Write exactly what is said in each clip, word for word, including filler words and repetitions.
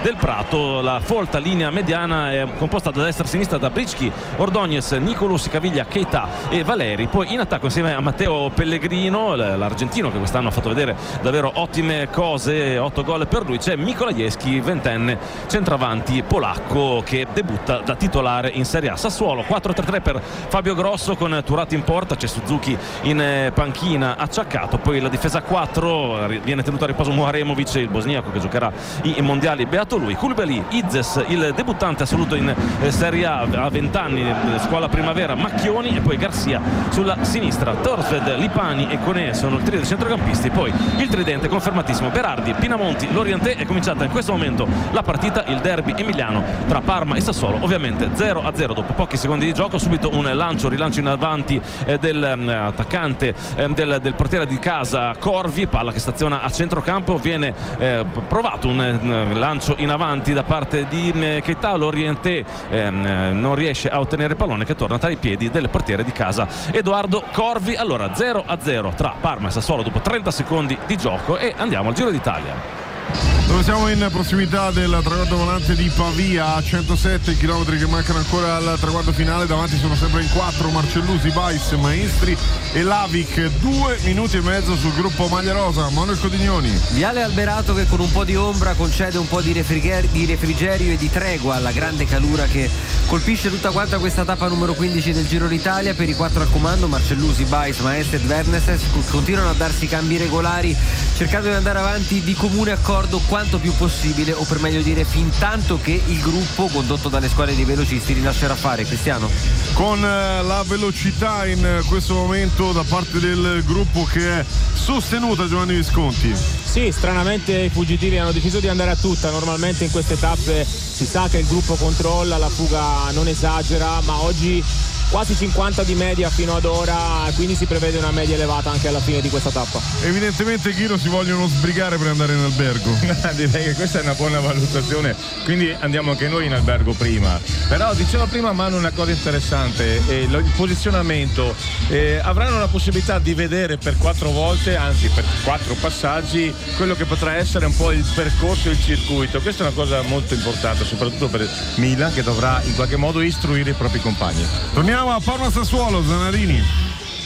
del Prato. La folta linea mediana è composta da destra a sinistra da Bricchi, Ordóñez, Nicolus, Caviglia, Keita e Valeri. Poi in attacco insieme a Matteo Pellegrino, l'argentino che quest'anno ha fatto vedere davvero ottime cose, otto gol per lui, c'è Mikolajewski, ventenne centravanti polacco che debutta da titolare in Serie A. Sassuolo quattro tre tre per Fabio Grosso con Turati in porta, c'è Suzuki in panchina acciaccato, poi la difesa quattro, viene tenuto a riposo Muharemovic, il bosniaco che giocherà i mondiali, beato lui. Koulibaly, Izes, il debuttante assoluto in Serie A a venti anni, scuola primavera, Macchioni, e poi Garcia sulla sinistra. Torsved, Lipani e Koné sono il trio dei centrocampisti, poi il tridente confermatissimo Berardi, Pinamonti, Lorientè. È cominciata in questo momento la partita, il derby emiliano tra Parma e Sassuolo, ovviamente zero a zero dopo pochi secondi di gioco. Subito un lancio, rilancio in avanti eh, dell'attaccante eh, del, del portiere di casa Corvi, palla che staziona a centrocampo, viene eh, provato un eh, lancio in avanti da parte di eh, Keita. Lorientè eh, non riesce a ottenere il pallone che torna tra i piedi del portiere di casa Edoardo Corvi. Allora zero a zero tra Parma e Sassuolo dopo trenta secondi di gioco, e andiamo al Giro d'Italia, dove siamo in prossimità del traguardo volante di Pavia, a centosette chilometri che mancano ancora al traguardo finale. Davanti sono sempre in quattro Marcellusi, Weiss, Maestri e Lavic. Due minuti e mezzo sul gruppo maglia rosa. Manuel Codignoni. Viale Alberato che con un po' di ombra concede un po' di, refriger- di refrigerio e di tregua alla grande calura che colpisce tutta quanta questa tappa numero quindici del Giro d'Italia. Per i quattro al comando, Marcellusi, Weiss, Maestri e Verneses, continuano a darsi cambi regolari, cercando di andare avanti di comune accordo quanto più possibile, o per meglio dire fin tanto che il gruppo condotto dalle squadre di velocisti rilascerà fare. Cristiano? Con la velocità in questo momento da parte del gruppo che è sostenuta, Giovanni Visconti. Sì, stranamente i fuggitivi hanno deciso di andare a tutta. Normalmente in queste tappe si sa che il gruppo controlla, la fuga non esagera, ma oggi quasi cinquanta di media fino ad ora, quindi si prevede una media elevata anche alla fine di questa tappa. Evidentemente Chiro si vogliono sbrigare per andare in albergo. Direi che questa è una buona valutazione, quindi andiamo anche noi in albergo prima. Però diceva prima Manu una cosa interessante, eh, il posizionamento, eh, avranno la possibilità di vedere per quattro volte, anzi per quattro passaggi, quello che potrà essere un po' il percorso e il circuito. Questa è una cosa molto importante, soprattutto per Milan, che dovrà in qualche modo istruire i propri compagni. Torniamo a Parma Sassuolo, Zanarini.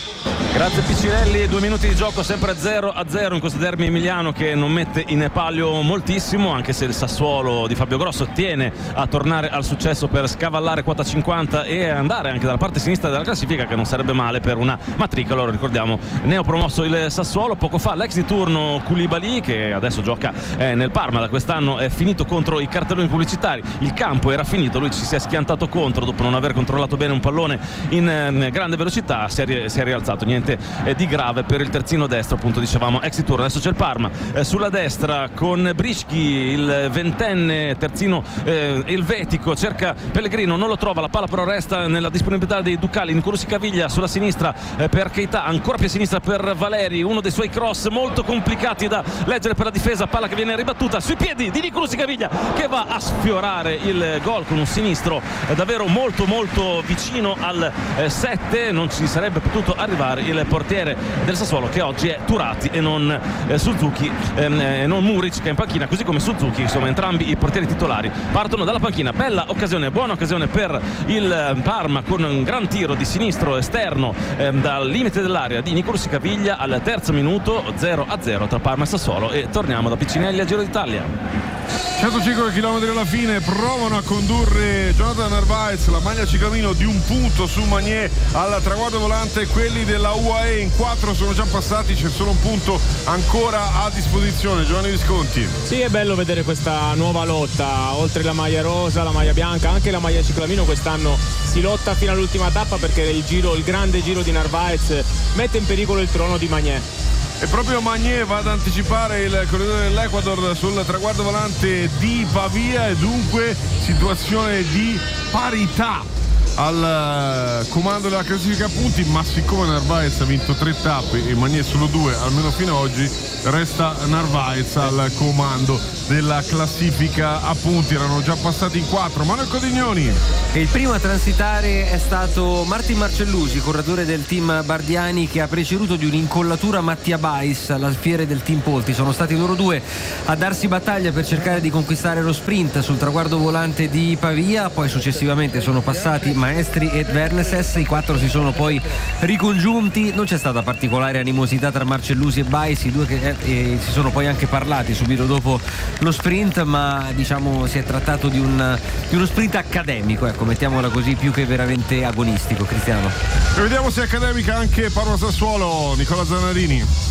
Grazie Piccinelli, due minuti di gioco, sempre zero a zero in questo derby emiliano che non mette in palio moltissimo, anche se il Sassuolo di Fabio Grosso tiene a tornare al successo per scavallare quota cinquanta e andare anche dalla parte sinistra della classifica, che non sarebbe male per una matricola. Lo ricordiamo, neopromosso il Sassuolo. Poco fa l'ex di turno Koulibaly, che adesso gioca eh, nel Parma da quest'anno, è finito contro i cartelloni pubblicitari. Il campo era finito, lui ci si è schiantato contro dopo non aver controllato bene un pallone in eh, grande velocità, si è, si è rialzato. Niente di grave per il terzino destro, appunto dicevamo ex turno. Adesso c'è il Parma eh, sulla destra con Bricchi, il ventenne terzino eh, elvetico, cerca Pellegrino, non lo trova, la palla però resta nella disponibilità dei Ducali. Nicolus Caviglia sulla sinistra eh, per Keita, ancora più a sinistra per Valeri, uno dei suoi cross molto complicati da leggere per la difesa, palla che viene ribattuta sui piedi di Nicolus Caviglia, che va a sfiorare il gol con un sinistro eh, davvero molto molto vicino al eh, sette. Non ci sarebbe potuto arrivare il portiere del Sassuolo, che oggi è Turati e non eh, Suzuki ehm, e non Muric, che è in panchina, così come Suzuki. Insomma, entrambi i portieri titolari partono dalla panchina. Bella occasione, buona occasione per il Parma, con un gran tiro di sinistro esterno ehm, dal limite dell'area di Nicolus Caviglia al terzo minuto. Zero a zero tra Parma e Sassuolo, e torniamo da Piccinelli a Giro d'Italia. centocinque chilometri alla fine, provano a condurre Jonathan Narvaez, la maglia ciclamino di un punto su Magnier al traguardo volante. Quelli della U A E in quattro sono già passati, c'è solo un punto ancora a disposizione. Giovanni Visconti. Sì, è bello vedere questa nuova lotta, oltre la maglia rosa, la maglia bianca, anche la maglia ciclamino quest'anno si lotta fino all'ultima tappa, perché il giro, il grande giro di Narvaez mette in pericolo il trono di Magnier. E proprio Magnier va ad anticipare il corridore dell'Ecuador sul traguardo volante di Pavia, e dunque situazione di parità al comando della classifica punti, ma siccome Narvaez ha vinto tre tappe e Magné solo due, almeno fino ad oggi, resta Narvaez al comando della classifica a punti. Erano già passati in quattro. Manuel Codignoni. E il primo a transitare è stato Martin Marcellusi, corridore del team Bardiani, che ha preceduto di un'incollatura Mattia Bais all'alfiere del team Polti. Sono stati loro due a darsi battaglia per cercare di conquistare lo sprint sul traguardo volante di Pavia, poi successivamente sono passati Maestri e Verneses, i quattro si sono poi ricongiunti, non c'è stata particolare animosità tra Marcellusi e Bais, i due che eh, eh, si sono poi anche parlati subito dopo lo sprint, ma diciamo si è trattato di, un, di uno sprint accademico, ecco, mettiamola così, più che veramente agonistico. Cristiano. E vediamo se è accademica anche Parma Sassuolo. Nicola Zanarini.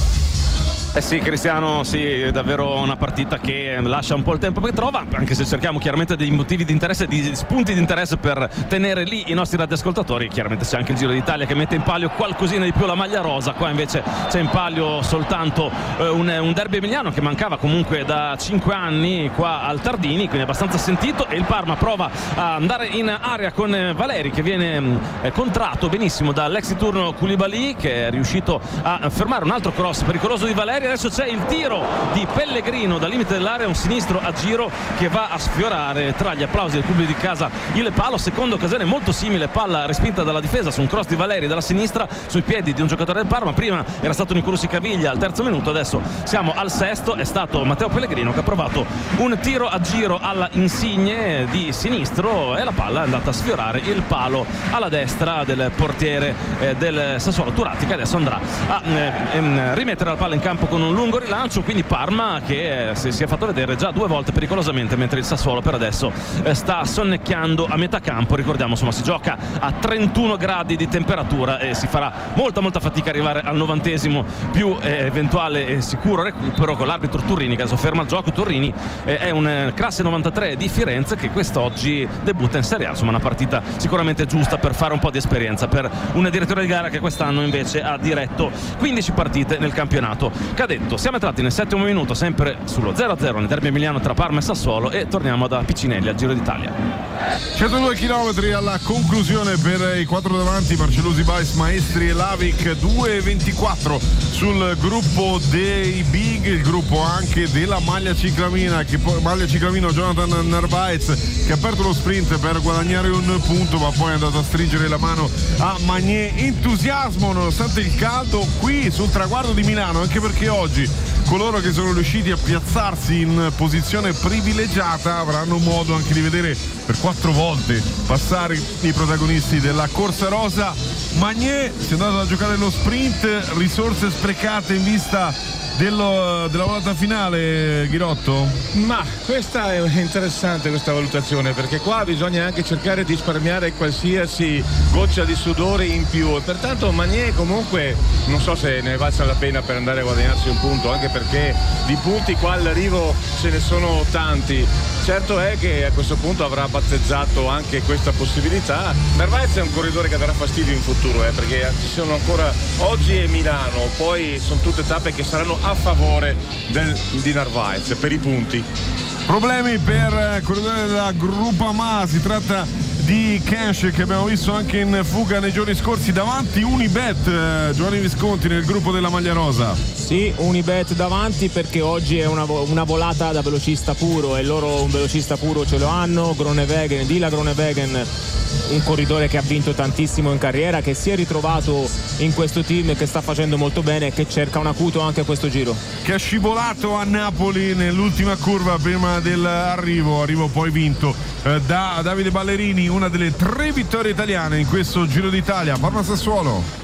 Eh sì, Cristiano, sì, davvero una partita che lascia un po' il tempo che trova, anche se cerchiamo chiaramente dei motivi di interesse, di spunti di interesse per tenere lì i nostri radioascoltatori. Chiaramente c'è anche il Giro d'Italia che mette in palio qualcosina di più la maglia rosa, qua invece c'è in palio soltanto eh, un, un derby emiliano che mancava comunque da cinque anni qua al Tardini, quindi abbastanza sentito, e il Parma prova a andare in area con Valeri che viene eh, contratto benissimo dall'ex di turno Koulibaly, che è riuscito a fermare un altro cross pericoloso di Valeri. Adesso c'è il tiro di Pellegrino dal limite dell'area, un sinistro a giro che va a sfiorare tra gli applausi del pubblico di casa il palo. Seconda occasione molto simile, palla respinta dalla difesa su un cross di Valeri dalla sinistra sui piedi di un giocatore del Parma. Prima era stato Nicolussi Caviglia al terzo minuto, adesso siamo al sesto, è stato Matteo Pellegrino che ha provato un tiro a giro alla Insigne di sinistro e la palla è andata a sfiorare il palo alla destra del portiere eh, del Sassuolo Turati, che adesso andrà a eh, rimettere la palla in campo con un lungo rilancio. Quindi Parma che eh, si, si è fatto vedere già due volte pericolosamente, mentre il Sassuolo per adesso eh, sta sonnecchiando a metà campo. Ricordiamo, insomma, si gioca a trentuno gradi di temperatura e si farà molta molta fatica arrivare al novantesimo più eh, eventuale e sicuro recupero con l'arbitro Turrini che adesso ferma il gioco. Turrini eh, è un eh, classe novantatré di Firenze che quest'oggi debutta in Serie A, insomma una partita sicuramente giusta per fare un po' di esperienza per un direttore di gara che quest'anno invece ha diretto quindici partite nel campionato cadetto. Siamo entrati nel settimo minuto, sempre sullo zero a zero nel derby emiliano tra Parma e Sassuolo, e torniamo da Piccinelli al Giro d'Italia. centodue chilometri alla conclusione per i quattro davanti, Marcellusi, Bais, Maestri e Lavic. Due e ventiquattro sul gruppo dei big, il gruppo anche della maglia ciclamina, che poi maglia ciclamino Jonathan Narvaez, che ha aperto lo sprint per guadagnare un punto, ma poi è andato a stringere la mano a Magné. Entusiasmo nonostante il caldo qui sul traguardo di Milano, anche perché oggi coloro che sono riusciti a piazzarsi in posizione privilegiata avranno modo anche di vedere per quattro volte passare i protagonisti della corsa rosa. Magné si è andato a giocare lo sprint, risorse sprecate in vista dello, della volata finale, Ghirotto? Ma questa è interessante, questa valutazione, perché qua bisogna anche cercare di risparmiare qualsiasi goccia di sudore in più, e pertanto Magné comunque non so se ne valsa la pena per andare a guadagnarsi un punto, anche perché di punti qua all'arrivo ce ne sono tanti. Certo è che a questo punto avrà battezzato anche questa possibilità. Narvaez è un corridore che darà fastidio in futuro, eh, perché ci sono ancora oggi e Milano, poi sono tutte tappe che saranno a favore del, di Narvaez per i punti. Problemi per il corridore della Groupama, si tratta di Cash che abbiamo visto anche in fuga nei giorni scorsi davanti. Unibet, eh, Giovanni Visconti nel gruppo della maglia rosa. Sì, Unibet davanti perché oggi è una, una volata da velocista puro e loro un velocista puro ce lo hanno. Groenewegen, Dylan Groenewegen, un corridore che ha vinto tantissimo in carriera, che si è ritrovato in questo team e che sta facendo molto bene e che cerca un acuto anche a questo giro. Che ha scivolato a Napoli nell'ultima curva prima dell'arrivo, arrivo poi vinto eh, da Davide Ballerini, una delle tre vittorie italiane in questo Giro d'Italia. Parma Sassuolo.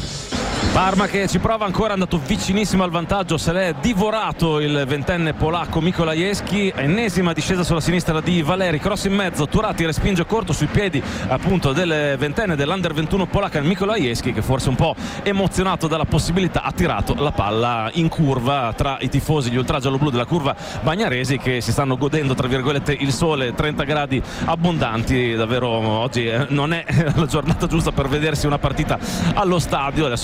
Parma che ci prova ancora, è andato vicinissimo al vantaggio, se l'è divorato il ventenne polacco Mikolajewski. Ennesima discesa sulla sinistra di Valeri, cross in mezzo, Turati respinge corto sui piedi appunto del ventenne dell'Under ventuno polacca Mikolajewski, che forse un po' emozionato dalla possibilità ha tirato la palla in curva tra i tifosi, gli ultragialloblu della curva bagnaresi, che si stanno godendo tra virgolette il sole, trenta gradi abbondanti. Davvero oggi non è la giornata giusta per vedersi una partita allo stadio. Adesso c'è un po'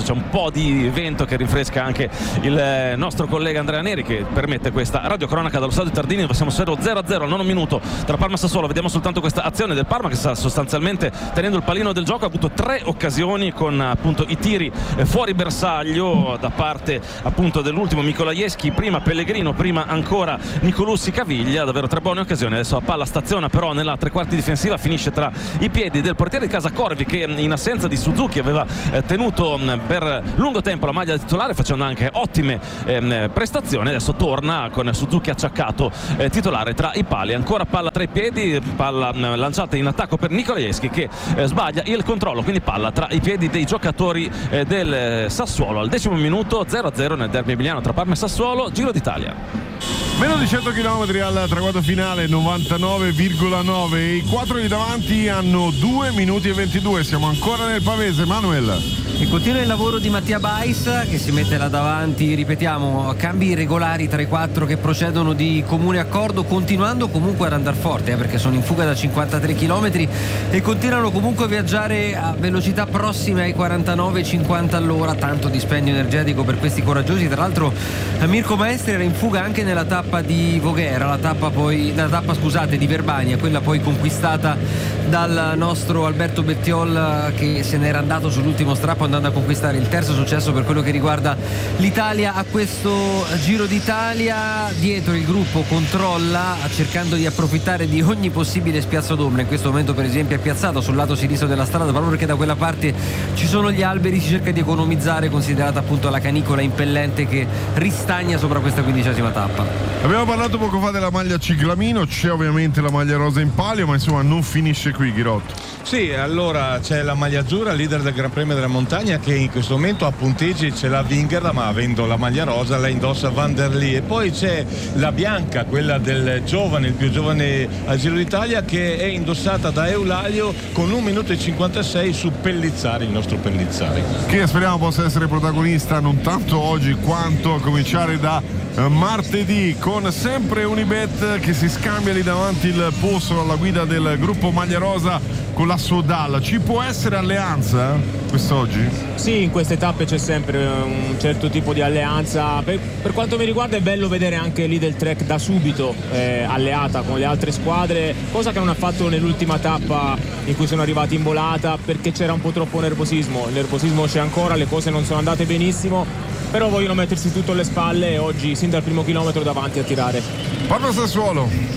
po' di vento che rinfresca anche il nostro collega Andrea Neri, che permette questa radiocronaca dallo stadio Tardini, dove siamo zero a zero al nono minuto tra Parma e Sassuolo. Vediamo soltanto questa azione del Parma che sta sostanzialmente tenendo il pallino del gioco, ha avuto tre occasioni con appunto i tiri fuori bersaglio da parte appunto dell'ultimo Mikolajewski, prima Pellegrino, prima ancora Nicolussi Caviglia, davvero tre buone occasioni. Adesso la palla staziona però nella tre quarti difensiva, finisce tra i piedi del portiere di casa Corvi, che in assenza di Suzuki aveva eh, tenuto mh, per lungo tempo la maglia titolare, facendo anche ottime eh, prestazioni. Adesso torna con Suzuki acciaccato eh, titolare tra i pali, ancora palla tra i piedi, palla mh, lanciata in attacco per Nikolajewski che eh, sbaglia il controllo, quindi palla tra i piedi dei giocatori eh, del eh, Sassuolo. Al decimo minuto zero a zero nel derby emiliano tra Parma e Sassuolo. Giro d'Italia. Meno di cento chilometri al traguardo finale, novantanove virgola nove. I quattro di davanti hanno due minuti e ventidue. Siamo ancora nel Pavese, Manuel. E continua il lavoro di Mattia Bais, che si mette là davanti, ripetiamo, cambi regolari tra i quattro che procedono di comune accordo, continuando comunque ad andare forte, eh, perché sono in fuga da cinquantatré chilometri e continuano comunque a viaggiare a velocità prossime ai quarantanove cinquanta all'ora. Tanto dispendio energetico per questi coraggiosi. Tra l'altro Mirko Maestri era in fuga anche nella tappa di Voghera, la tappa poi la tappa scusate di Verbania, quella poi conquistata dal nostro Alberto Bettiol, che se n'era andato sull'ultimo strappo andando a conquistare il terzo successo per quello che riguarda l'Italia a questo Giro d'Italia. Dietro il gruppo controlla, cercando di approfittare di ogni possibile spiazzo d'ombra. In questo momento per esempio è piazzato sul lato sinistro della strada, proprio perché da quella parte ci sono gli alberi, si cerca di economizzare, considerata appunto la canicola impellente che ristagna sopra questa quindicesima tappa. Abbiamo parlato poco fa della maglia ciclamino, c'è ovviamente la maglia rosa in palio, ma insomma non finisce qui, Ghirotto. Sì, allora c'è la maglia azzurra, leader del Gran Premio della Montagna, che in questo momento a punteggi ce l'ha Vingegaard, ma avendo la maglia rosa la indossa Van der Lee. E poi c'è la bianca, quella del giovane, il più giovane al Giro d'Italia, che è indossata da Eulalio con un minuto e cinquantasei su Pellizzari, il nostro Pellizzari, che speriamo possa essere protagonista non tanto oggi quanto a cominciare da eh, martedì, con sempre Unibet che si scambia lì davanti il posto alla guida del gruppo Maglia Rosa con la Sodal. Ci può essere alleanza eh, quest'oggi? Sì, in queste tappe c'è sempre un certo tipo di alleanza. Per, per quanto mi riguarda è bello vedere anche l'Idel Trek da subito eh, alleata con le altre squadre, cosa che non ha fatto nell'ultima tappa in cui sono arrivati in volata, perché c'era un po' troppo nervosismo. Il nervosismo c'è ancora, le cose non sono andate benissimo, però vogliono mettersi tutto alle spalle e oggi sin dal primo chilometro davanti a tirare. Parma Sassuolo.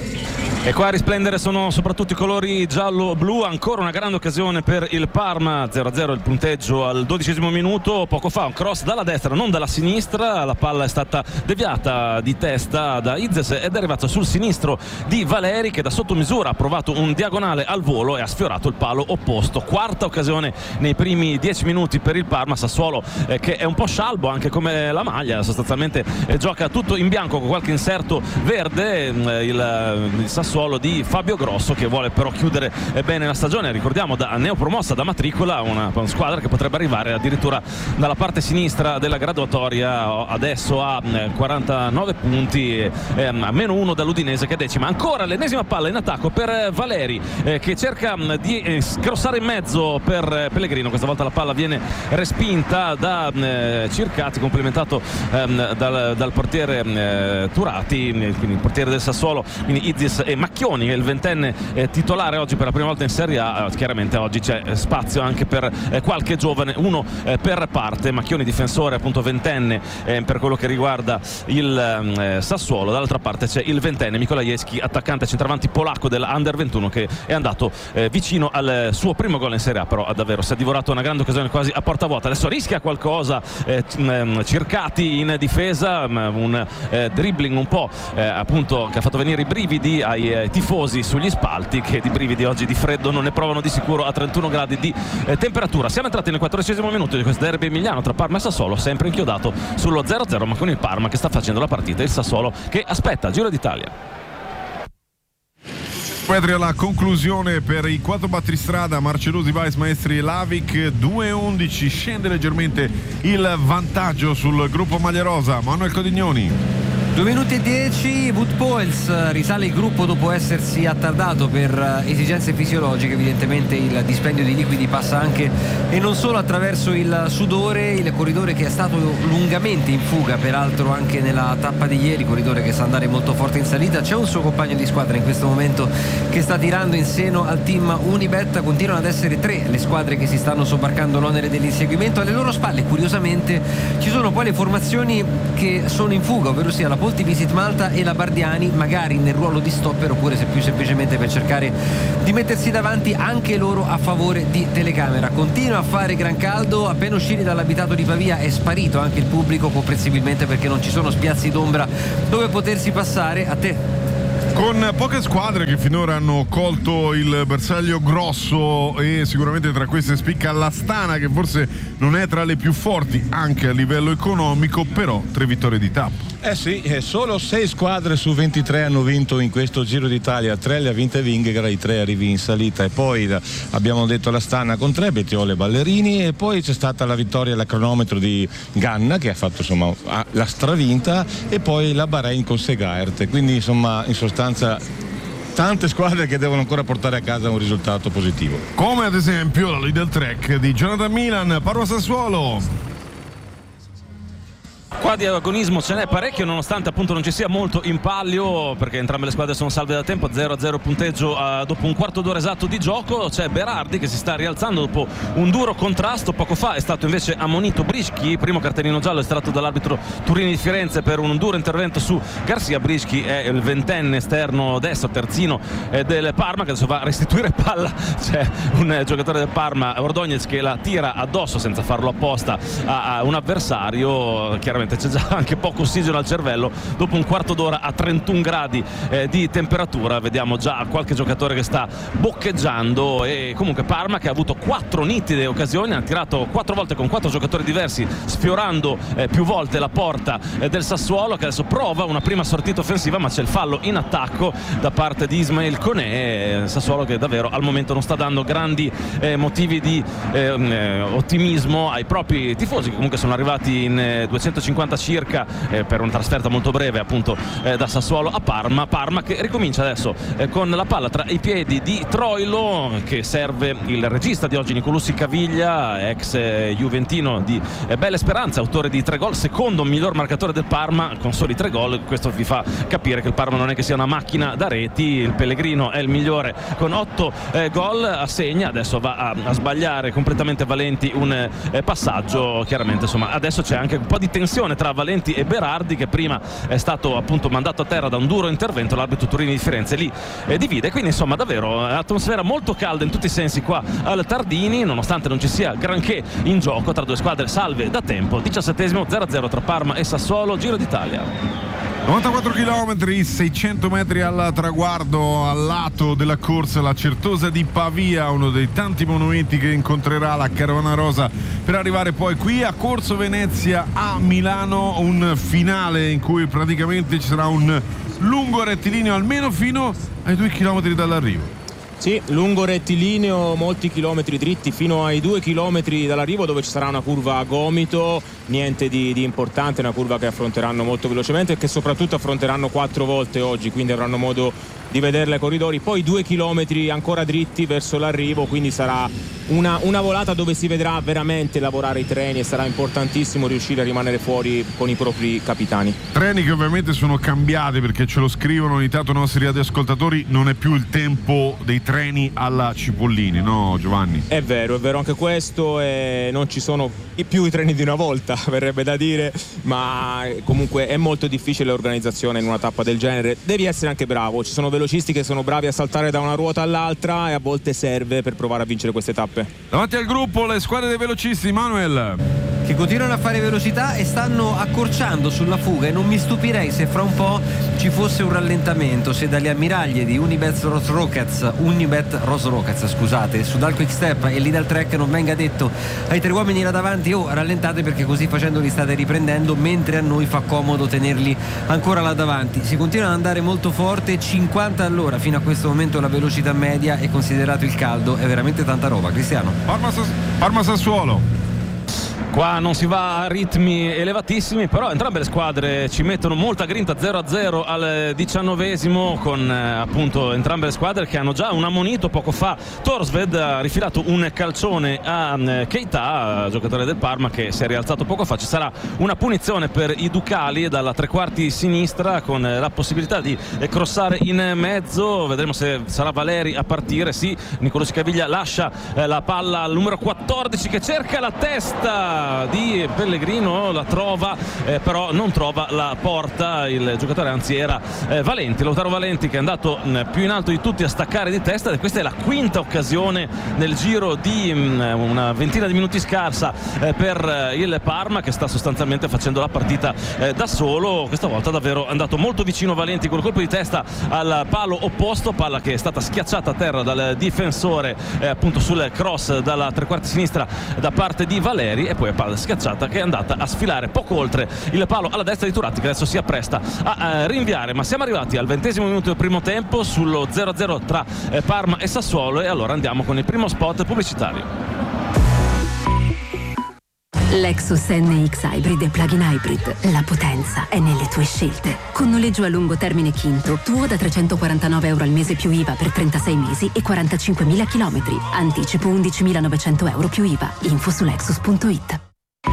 E qua a risplendere sono soprattutto i colori giallo-blu. Ancora una grande occasione per il Parma, zero a zero il punteggio al dodicesimo minuto. Poco fa un cross dalla destra, non dalla sinistra, la palla è stata deviata di testa da Izes ed è arrivata sul sinistro di Valeri, che da sotto misura ha provato un diagonale al volo e ha sfiorato il palo opposto. Quarta occasione nei primi dieci minuti per il Parma. Sassuolo eh, che è un po' scialbo anche come la maglia, sostanzialmente eh, gioca tutto in bianco con qualche inserto verde. eh, il, il Sassuolo di Fabio Grosso, che vuole però chiudere bene la stagione, ricordiamo da neopromossa da matricola, una, una squadra che potrebbe arrivare addirittura dalla parte sinistra della graduatoria. Adesso ha quarantanove punti, eh, a meno uno dall'Udinese che è decima. Ancora l'ennesima palla in attacco per Valeri eh, che cerca di eh, crossare in mezzo per Pellegrino. Questa volta la palla viene respinta da eh, Circati, complementato eh, dal, dal portiere eh, Turati, quindi il portiere del Sassuolo, quindi Izis e Macchioni, che è il ventenne eh, titolare oggi per la prima volta in Serie A. Chiaramente oggi c'è spazio anche per eh, qualche giovane, uno eh, per parte. Macchioni difensore, appunto ventenne eh, per quello che riguarda il eh, Sassuolo. Dall'altra parte c'è il ventenne Mikolajewski, attaccante centravanti polacco dell'Under ventuno, che è andato eh, vicino al suo primo gol in Serie A, però davvero si è divorato una grande occasione quasi a porta vuota. Adesso rischia qualcosa eh, Circati in difesa, un eh, dribbling un po' eh, appunto che ha fatto venire i brividi ai eh, tifosi sugli spalti, che di brividi oggi di freddo non ne provano di sicuro a trentuno gradi di eh, temperatura. Siamo entrati nel quattordicesimo minuto di questo derby emiliano tra Parma e Sassuolo, sempre inchiodato sullo zero a zero, ma con il Parma che sta facendo la partita, il Sassuolo che aspetta Giro d'Italia. Petri alla conclusione per i quattro battistrada Marcellusi, Bais, Maestri e Lavic. Due undici, scende leggermente il vantaggio sul gruppo Maglia Rosa. Manuel Codignoni. due minuti e dieci, Wout Poels risale il gruppo dopo essersi attardato per esigenze fisiologiche. Evidentemente il dispendio di liquidi passa anche e non solo attraverso il sudore. Il corridore che è stato lungamente in fuga, peraltro anche nella tappa di ieri, corridore che sa andare molto forte in salita. C'è un suo compagno di squadra in questo momento che sta tirando in seno al team Unibet. Continuano ad essere tre le squadre che si stanno sobbarcando l'onere dell'inseguimento. Alle loro spalle curiosamente ci sono poi le formazioni che sono in fuga, ovvero sia la Polti Visit Malta e la Bardiani, magari nel ruolo di stopper oppure se più semplicemente per cercare di mettersi davanti, anche loro a favore di telecamera. Continua a fare gran caldo, appena usciti dall'abitato di Pavia è sparito anche il pubblico, comprensibilmente perché non ci sono spiazzi d'ombra dove potersi passare. A te. Con poche squadre che finora hanno colto il bersaglio grosso, e sicuramente tra queste spicca l'Astana, che forse non è tra le più forti anche a livello economico, però tre vittorie di tappa. Eh sì, eh, solo sei squadre su ventitré hanno vinto in questo Giro d'Italia, tre le ha vinte Vingegaard, i tre arrivi in salita, e poi la, abbiamo detto l'Astana con tre, Bettiol e Ballerini, e poi c'è stata la vittoria alla cronometro di Ganna che ha fatto insomma la stravinta, e poi la Bahrain con Segaert, quindi insomma in sostanza tante squadre che devono ancora portare a casa un risultato positivo. Come ad esempio la Lidl Trek di Jonathan Milan, Parma Sassuolo. Qua di agonismo ce n'è parecchio, nonostante appunto non ci sia molto in palio, perché entrambe le squadre sono salve da tempo. Zero a zero punteggio uh, dopo un quarto d'ora esatto di gioco. C'è Berardi che si sta rialzando dopo un duro contrasto. Poco fa è stato invece ammonito Brischi, primo cartellino giallo estratto dall'arbitro Turini di Firenze per un duro intervento su Garcia. Brischi è il ventenne esterno destro, terzino eh, del Parma, che adesso va a restituire palla. C'è un eh, giocatore del Parma, Ordóñez, che la tira addosso senza farlo apposta a, a un avversario. Chiaramente c'è già anche poco ossigeno al cervello dopo un quarto d'ora a trentuno gradi eh, di temperatura. Vediamo già qualche giocatore che sta boccheggiando, e comunque Parma che ha avuto quattro nitide occasioni, ha tirato quattro volte con quattro giocatori diversi, sfiorando eh, più volte la porta eh, del Sassuolo, che adesso prova una prima sortita offensiva, ma c'è il fallo in attacco da parte di Ismail Koné. Sassuolo che davvero al momento non sta dando grandi eh, motivi di eh, ottimismo ai propri tifosi, che comunque sono arrivati in eh, duecentocinquanta circa eh, per una trasferta molto breve appunto eh, da Sassuolo a Parma. Parma che ricomincia adesso eh, con la palla tra i piedi di Troilo, che serve il regista di oggi Nicolussi Caviglia, ex eh, juventino di eh, Belle Speranze, autore di tre gol, secondo miglior marcatore del Parma con soli tre gol. Questo vi fa capire che il Parma non è che sia una macchina da reti. Il Pellegrino è il migliore con otto eh, gol, assegna, adesso va a, a sbagliare completamente Valenti un eh, passaggio. Chiaramente insomma adesso c'è anche un po' di tensione tra Valenti e Berardi, che prima è stato appunto mandato a terra da un duro intervento, l'arbitro Turini di Firenze lì eh, divide. Quindi insomma davvero atmosfera molto calda in tutti i sensi qua al Tardini, nonostante non ci sia granché in gioco tra due squadre salve da tempo. Diciassettesimo, zero a zero tra Parma e Sassuolo, Giro d'Italia. novantaquattro chilometri, seicento metri al traguardo. Al lato della corsa la Certosa di Pavia, uno dei tanti monumenti che incontrerà la Carovana Rosa per arrivare poi qui a Corso Venezia a Milano, un finale in cui praticamente ci sarà un lungo rettilineo almeno fino ai due chilometri dall'arrivo. Sì, lungo rettilineo, molti chilometri dritti fino ai due chilometri dall'arrivo, dove ci sarà una curva a gomito, niente di, di importante, una curva che affronteranno molto velocemente e che soprattutto affronteranno quattro volte oggi, quindi avranno modo di vederla ai corridori. Poi due chilometri ancora dritti verso l'arrivo, quindi sarà una, una volata dove si vedrà veramente lavorare i treni, e sarà importantissimo riuscire a rimanere fuori con i propri capitani. Treni che ovviamente sono cambiati, perché ce lo scrivono ogni tanto i nostri radioascoltatori, non è più il tempo dei treni alla Cipollini, no Giovanni? È vero, è vero anche questo, e non ci sono più i treni di una volta, verrebbe da dire, ma comunque è molto difficile l'organizzazione in una tappa del genere. Devi essere anche bravo, ci sono velocisti che sono bravi a saltare da una ruota all'altra, e a volte serve per provare a vincere queste tappe. Davanti al gruppo le squadre dei velocisti, Manuel, che continuano a fare velocità e stanno accorciando sulla fuga, e non mi stupirei se fra un po' ci fosse un rallentamento, se dalle ammiraglie di Unibet Ross-Rockets Unibet Ross-Rockets scusate Sudal Quick Step e Lidl Trek non venga detto ai tre uomini là davanti: oh, rallentate, perché così facendo li state riprendendo, mentre a noi fa comodo tenerli ancora là davanti. Si continua ad andare molto forte, cinquanta all'ora fino a questo momento la velocità media, e considerato il caldo è veramente tanta roba. Cristiano. Parma, Parma Sassuolo. Qua non si va a ritmi elevatissimi, però entrambe le squadre ci mettono molta grinta. Zero a zero al diciannovesimo, con eh, appunto entrambe le squadre che hanno già un ammonito. Poco fa Torsved ha rifilato un calcione a eh, Keita, giocatore del Parma, che si è rialzato poco fa. Ci sarà una punizione per i Ducali dalla tre quarti sinistra, con eh, la possibilità di eh, crossare in mezzo. Vedremo se sarà Valeri a partire. Sì, Nicolò Scaviglia lascia eh, la palla al numero quattordici, che cerca la testa di Pellegrino, la trova eh, però non trova la porta. Il giocatore anzi era eh, Valenti, Lautaro Valenti, che è andato mh, più in alto di tutti a staccare di testa, e questa è la quinta occasione nel giro di mh, una ventina di minuti scarsa eh, per eh, il Parma, che sta sostanzialmente facendo la partita eh, da solo. Questa volta davvero è andato molto vicino Valenti col colpo di testa al palo opposto, palla che è stata schiacciata a terra dal difensore eh, appunto sul cross dalla tre quarti sinistra da parte di Valeri, e poi palla schiacciata che è andata a sfilare poco oltre il palo alla destra di Turati, che adesso si appresta a, a rinviare. Ma siamo arrivati al ventesimo minuto del primo tempo, sullo zero a zero tra eh, Parma e Sassuolo, e allora andiamo con il primo spot pubblicitario. Lexus N X Hybrid e Plug-in Hybrid. La potenza è nelle tue scelte. Con noleggio a lungo termine Quinto, tuo da trecentoquarantanove euro al mese più I V A per trentasei mesi e quarantacinquemila chilometri. Anticipo undicimilanovecento euro più I V A. Info su lexus punto it.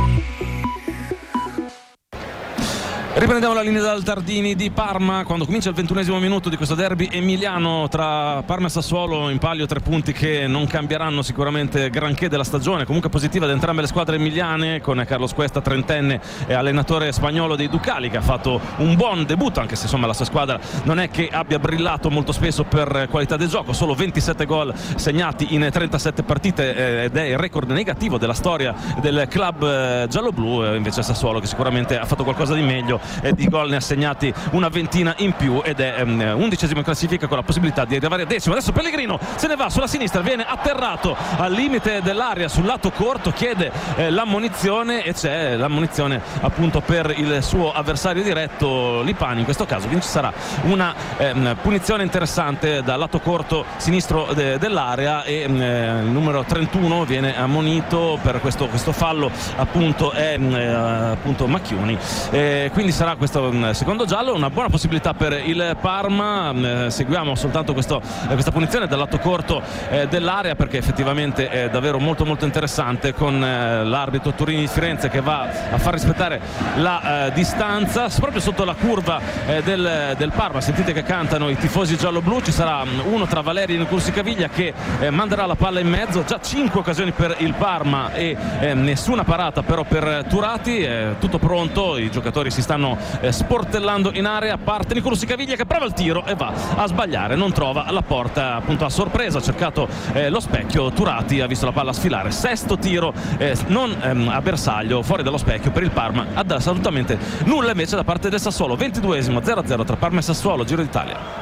Riprendiamo la linea dal Tardini di Parma, quando comincia il ventunesimo minuto di questo derby emiliano tra Parma e Sassuolo. In palio tre punti che non cambieranno sicuramente granché della stagione, comunque positiva da entrambe le squadre emiliane, con Carlos Cuesta, trentenne e allenatore spagnolo dei Ducali, che ha fatto un buon debutto, anche se insomma la sua squadra non è che abbia brillato molto spesso per qualità del gioco. Solo ventisette gol segnati in trentasette partite eh, ed è il record negativo della storia del club eh, gialloblu. eh, invece Sassuolo, che sicuramente ha fatto qualcosa di meglio, e di gol ne ha segnati una ventina in più, ed è um, undicesimo in classifica, con la possibilità di arrivare a decimo. Adesso Pellegrino se ne va sulla sinistra, viene atterrato al limite dell'area sul lato corto, chiede eh, l'ammonizione, e c'è l'ammonizione appunto per il suo avversario diretto Lipani in questo caso. Quindi ci sarà una eh, punizione interessante dal lato corto sinistro de- dell'area, e eh, il numero trentuno viene ammonito per questo, questo fallo, appunto è eh, appunto Macchioni, eh, quindi sarà questo secondo giallo. Una buona possibilità per il Parma. Eh, seguiamo soltanto questo, eh, questa punizione dal lato corto eh, dell'area, perché effettivamente è davvero molto molto interessante, con eh, l'arbitro Turini di Firenze che va a far rispettare la eh, distanza proprio sotto la curva eh, del, del Parma. Sentite che cantano i tifosi giallo-blu. Ci sarà uno tra Valeri e Nicolò Caviglia che eh, manderà la palla in mezzo. Già cinque occasioni per il Parma e eh, nessuna parata però per Turati. È tutto pronto, i giocatori si stanno Eh, sportellando in area. Parte Nicolò Caviglia che prova il tiro e va a sbagliare, non trova la porta, appunto a sorpresa ha cercato eh, lo specchio. Turati ha visto la palla sfilare, sesto tiro eh, non ehm, a bersaglio, fuori dallo specchio per il Parma. Assolutamente nulla invece da parte del Sassuolo. Ventiduesimo, zero a zero tra Parma e Sassuolo, Giro d'Italia.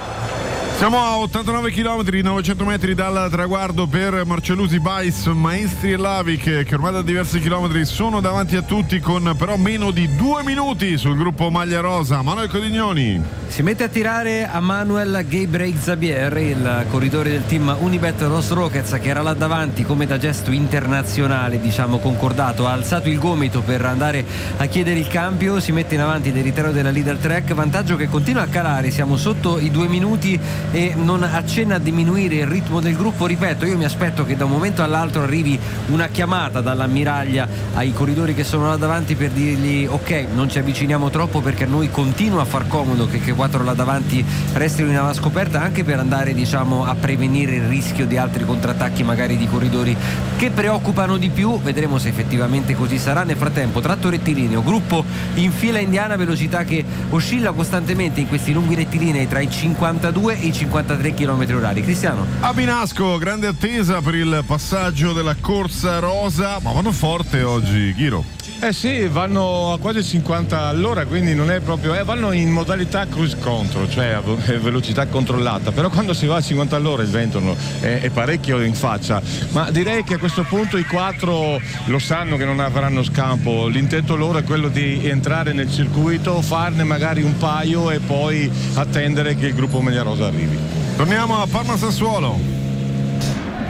Siamo a ottantanove chilometri, novecento metri dal traguardo per Marcellusi, Bais, Maestri e Lavic, che ormai da diversi chilometri sono davanti a tutti, con però meno di due minuti sul gruppo maglia rosa. Manuel Codignoni si mette a tirare a Manuel Gebrselassie, il corridore del team Unibet Ross Rockets, che era là davanti come da gesto internazionale, diciamo concordato. Ha alzato il gomito per andare a chiedere il cambio, si mette in avanti del ritardo della leader track, vantaggio che continua a calare. Siamo sotto i due minuti e non accenna a diminuire il ritmo del gruppo. Ripeto, io mi aspetto che da un momento all'altro arrivi una chiamata dall'ammiraglia ai corridori che sono là davanti per dirgli ok, non ci avviciniamo troppo, perché a noi continua a far comodo che, che quattro là davanti restino in ava scoperta, anche per andare diciamo a prevenire il rischio di altri contrattacchi magari di corridori che preoccupano di più. Vedremo se effettivamente così sarà. Nel frattempo tratto rettilineo, gruppo in fila indiana, velocità che oscilla costantemente in questi lunghi rettilinei tra i cinquantadue e i cinquantatré chilometri orari. Cristiano. A Binasco, grande attesa per il passaggio della corsa rosa, ma vanno forte oggi, Ghiro. Eh sì, vanno a quasi cinquanta all'ora, quindi non è proprio, eh, vanno in modalità cruise control, cioè a velocità controllata, però quando si va a cinquanta all'ora il vento è, è parecchio in faccia. Ma direi che a questo punto i quattro lo sanno che non avranno scampo, l'intento loro è quello di entrare nel circuito, farne magari un paio e poi attendere che il gruppo Maglia Rosa arrivi. Torniamo a Parma Sassuolo.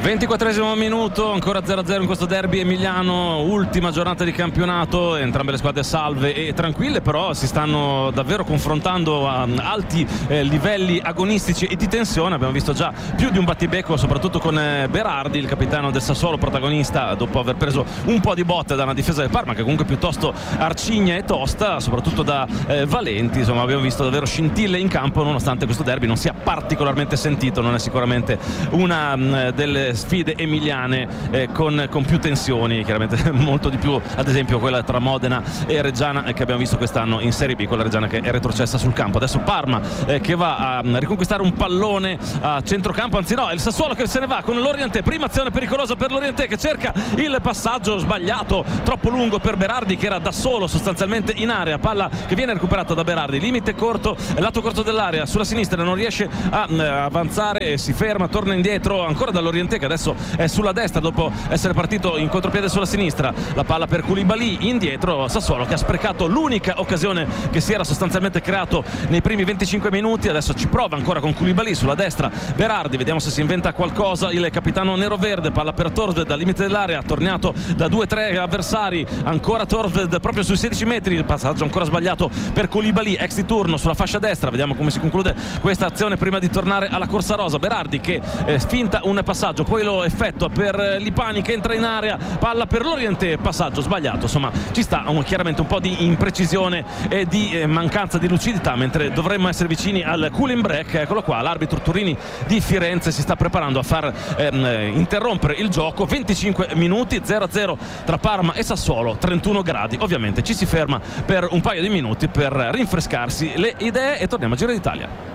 ventiquattresimo minuto, ancora zero a zero in questo derby emiliano, ultima giornata di campionato, entrambe le squadre salve e tranquille, però si stanno davvero confrontando a alti eh, livelli agonistici e di tensione. Abbiamo visto già più di un battibecco, soprattutto con eh, Berardi, il capitano del Sassuolo, protagonista dopo aver preso un po' di botte da una difesa del Parma che comunque piuttosto arcigna e tosta, soprattutto da eh, Valenti. Insomma, abbiamo visto davvero scintille in campo, nonostante questo derby non sia particolarmente sentito. Non è sicuramente una mh, delle sfide emiliane eh, con, con più tensioni, chiaramente molto di più ad esempio quella tra Modena e Reggiana eh, che abbiamo visto quest'anno in Serie B, con la Reggiana che è retrocessa sul campo. Adesso Parma eh, che va a um, riconquistare un pallone a centrocampo, anzi no, è il Sassuolo che se ne va con l'Orientè. Prima azione pericolosa per l'Orientè che cerca il passaggio sbagliato, troppo lungo per Berardi che era da solo sostanzialmente in area, palla che viene recuperata da Berardi, limite corto, lato corto dell'area, sulla sinistra non riesce a uh, avanzare, si ferma, torna indietro ancora dall'Orientè che adesso è sulla destra dopo essere partito in contropiede sulla sinistra. La palla per Koulibaly, indietro Sassuolo che ha sprecato l'unica occasione che si era sostanzialmente creato nei primi venticinque minuti. Adesso ci prova ancora con Koulibaly sulla destra Berardi, vediamo se si inventa qualcosa il capitano neroverde. Palla per Torved al limite dell'area, tornato da due tre avversari, ancora Torved proprio sui sedici metri, il passaggio ancora sbagliato per Koulibaly, ex di turno sulla fascia destra. Vediamo come si conclude questa azione prima di tornare alla corsa rosa. Berardi che eh, finta un passaggio, poi lo effettua per Lipani che entra in area, palla per l'Orientè, passaggio sbagliato. Insomma, ci sta un, chiaramente un po' di imprecisione e di eh, mancanza di lucidità, mentre dovremmo essere vicini al cooling break. Eccolo qua, l'arbitro Turini di Firenze si sta preparando a far ehm, interrompere il gioco. Venticinque minuti, zero a zero tra Parma e Sassuolo, trentuno gradi. Ovviamente ci si ferma per un paio di minuti per rinfrescarsi le idee e torniamo a Giro d'Italia.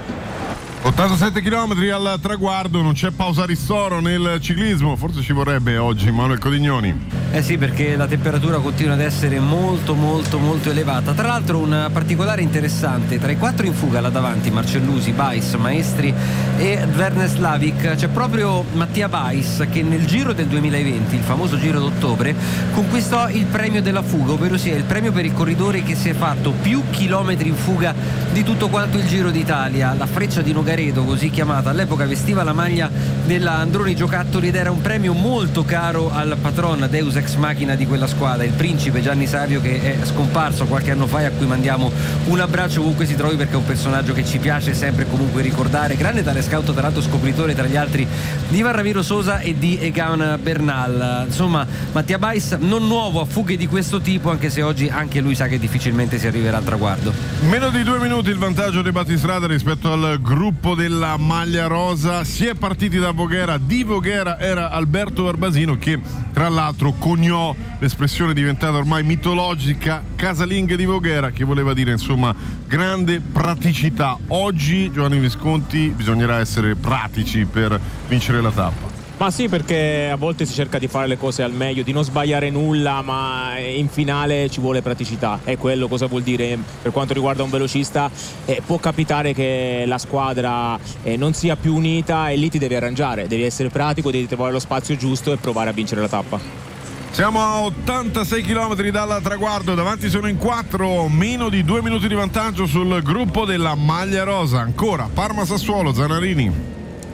ottantasette chilometri al traguardo, non c'è pausa ristoro nel ciclismo, forse ci vorrebbe oggi Manuel Codignoni. Eh sì, perché la temperatura continua ad essere molto molto molto elevata. Tra l'altro un particolare interessante, tra i quattro in fuga là davanti, Marcellusi, Bais, Maestri e Verne Slavic, c'è proprio Mattia Bais che nel Giro del duemilaventi, il famoso Giro d'ottobre, conquistò il premio della fuga, ovvero sia il premio per il corridore che si è fatto più chilometri in fuga di tutto quanto il Giro d'Italia. La Freccia di Nogaredo, così chiamata, all'epoca vestiva la maglia della Androni Giocattoli ed era un premio molto caro al patron Deus ex machina di quella squadra, il principe Gianni Savio, che è scomparso qualche anno fa e a cui mandiamo un abbraccio ovunque si trovi, perché è un personaggio che ci piace sempre comunque ricordare, grande tale scout, tra l'altro scopritore tra gli altri di Ivan Ramiro Sosa e di Egan Bernal. Insomma, Mattia Bais non nuovo a fughe di questo tipo, anche se oggi anche lui sa che difficilmente si arriverà al traguardo. Meno di due minuti il vantaggio dei battistrada rispetto al gruppo della maglia rosa. Si è partiti da Voghera, di Voghera era Alberto Barbasino che tra l'altro coniò l'espressione diventata ormai mitologica casalinghe di Voghera, che voleva dire insomma grande praticità. Oggi, Giovanni Visconti, bisognerà essere pratici per vincere la tappa. Ma sì, perché a volte si cerca di fare le cose al meglio, di non sbagliare nulla, ma in finale ci vuole praticità. E quello cosa vuol dire per quanto riguarda un velocista? Eh, può capitare che la squadra eh, non sia più unita e lì ti devi arrangiare, devi essere pratico, devi trovare lo spazio giusto e provare a vincere la tappa. Siamo a ottantasei chilometri dal traguardo, davanti sono in quattro, meno di due minuti di vantaggio sul gruppo della maglia rosa. Ancora Parma-Sassuolo, Zanarini.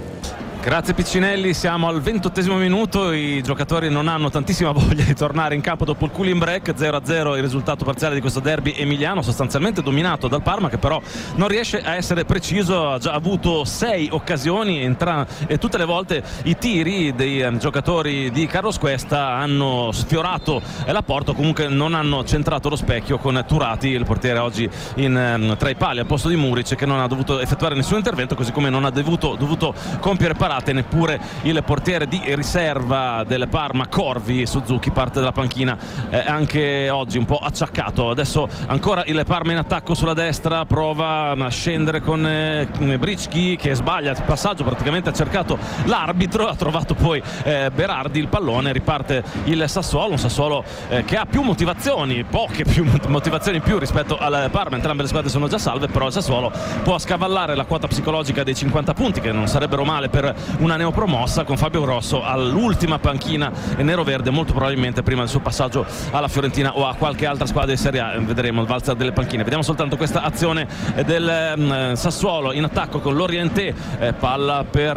Grazie Piccinelli, siamo al ventottesimo minuto, i giocatori non hanno tantissima voglia di tornare in campo dopo il cooling break. Zero a zero il risultato parziale di questo derby emiliano, sostanzialmente dominato dal Parma, che però non riesce a essere preciso. Ha già avuto sei occasioni entra- e tutte le volte i tiri dei eh, giocatori di Carlos Cuesta hanno sfiorato la porta, comunque non hanno centrato lo specchio con Turati, il portiere oggi in, eh, tra i pali al posto di Muric, che non ha dovuto effettuare nessun intervento, così come non ha dovuto, dovuto compiere parate neppure il portiere di riserva del Parma Corvi. Suzuki parte dalla panchina eh, anche oggi un po' acciaccato. Adesso ancora il Parma in attacco sulla destra, prova a scendere con eh, Bricchi che sbaglia il passaggio, praticamente ha cercato l'arbitro, ha trovato poi eh, Berardi il pallone, riparte il Sassuolo, un Sassuolo eh, che ha più motivazioni, poche più motivazioni in più rispetto al Parma. Entrambe le squadre sono già salve, però il Sassuolo può scavallare la quota psicologica dei cinquanta punti, che non sarebbero male per una neopromossa con Fabio Grosso all'ultima panchina nero-verde, molto probabilmente prima del suo passaggio alla Fiorentina o a qualche altra squadra di Serie A. Vedremo il valzer delle panchine. Vediamo soltanto questa azione del um, Sassuolo in attacco con Lorientè, eh, palla per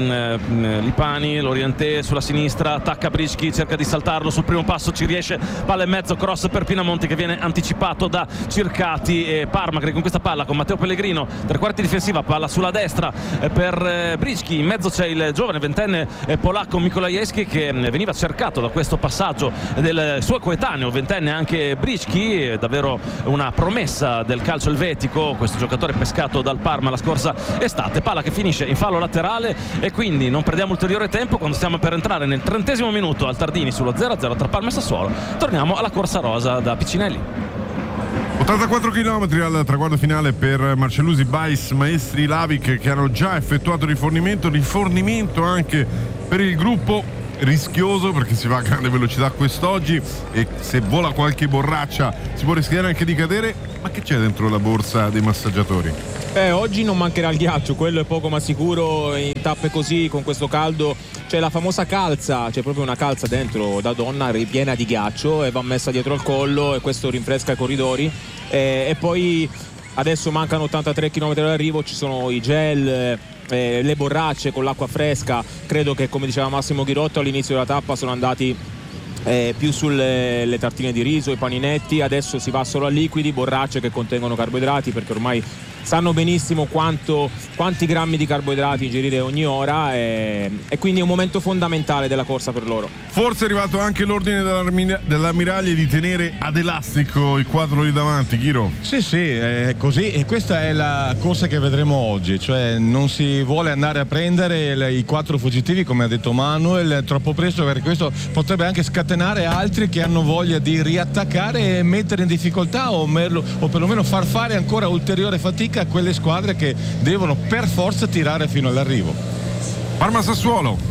um, Lipani, Lorientè sulla sinistra, attacca Brischi, cerca di saltarlo sul primo passo, ci riesce, palla in mezzo, cross per Pinamonti che viene anticipato da Circati e Parmagri con questa palla con Matteo Pellegrino, tre quarti difensiva, palla sulla destra eh, per eh, Brischi, in mezzo c'è il giovane ventenne eh, polacco Mikolajewski che eh, veniva cercato da questo passaggio del suo coetaneo ventenne anche Brischi, eh, davvero una promessa del calcio elvetico questo giocatore pescato dal Parma la scorsa estate. Palla che finisce in fallo laterale e quindi non perdiamo ulteriore tempo quando stiamo per entrare nel trentesimo minuto al Tardini sullo zero a zero tra Parma e Sassuolo. Torniamo alla corsa rosa da Piccinelli. ottantaquattro chilometri al traguardo finale per Marcellusi, Bais, Maestri, Lavic che hanno già effettuato rifornimento, rifornimento anche per il gruppo. Rischioso perché si va a grande velocità quest'oggi e se vola qualche borraccia si può rischiare anche di cadere. Ma che c'è dentro la borsa dei massaggiatori? Eh, oggi non mancherà il ghiaccio, quello è poco ma sicuro. In tappe così con questo caldo c'è la famosa calza, c'è proprio una calza dentro da donna ripiena di ghiaccio e va messa dietro al collo e questo rinfresca i corridori. Eh, e poi adesso mancano ottantatré chilometri all'arrivo, ci sono i gel, eh, le borracce con l'acqua fresca. Credo che, come diceva Massimo Ghirotto, all'inizio della tappa sono andati eh, più sulle le tartine di riso, i paninetti, adesso si va solo a liquidi, borracce che contengono carboidrati perché ormai sanno benissimo quanto, quanti grammi di carboidrati ingerire ogni ora e, e quindi è un momento fondamentale della corsa per loro. Forse è arrivato anche l'ordine dell'ammiraglia di tenere ad elastico il quadro lì davanti, Ghiro? Sì, sì, è così e questa è la corsa che vedremo oggi, cioè non si vuole andare a prendere le, i quattro fuggitivi come ha detto Manuel troppo presto, perché questo potrebbe anche scatenare altri che hanno voglia di riattaccare e mettere in difficoltà o, merlo, o perlomeno far fare ancora ulteriore fatica a quelle squadre che devono per forza tirare fino all'arrivo. Parma-Sassuolo.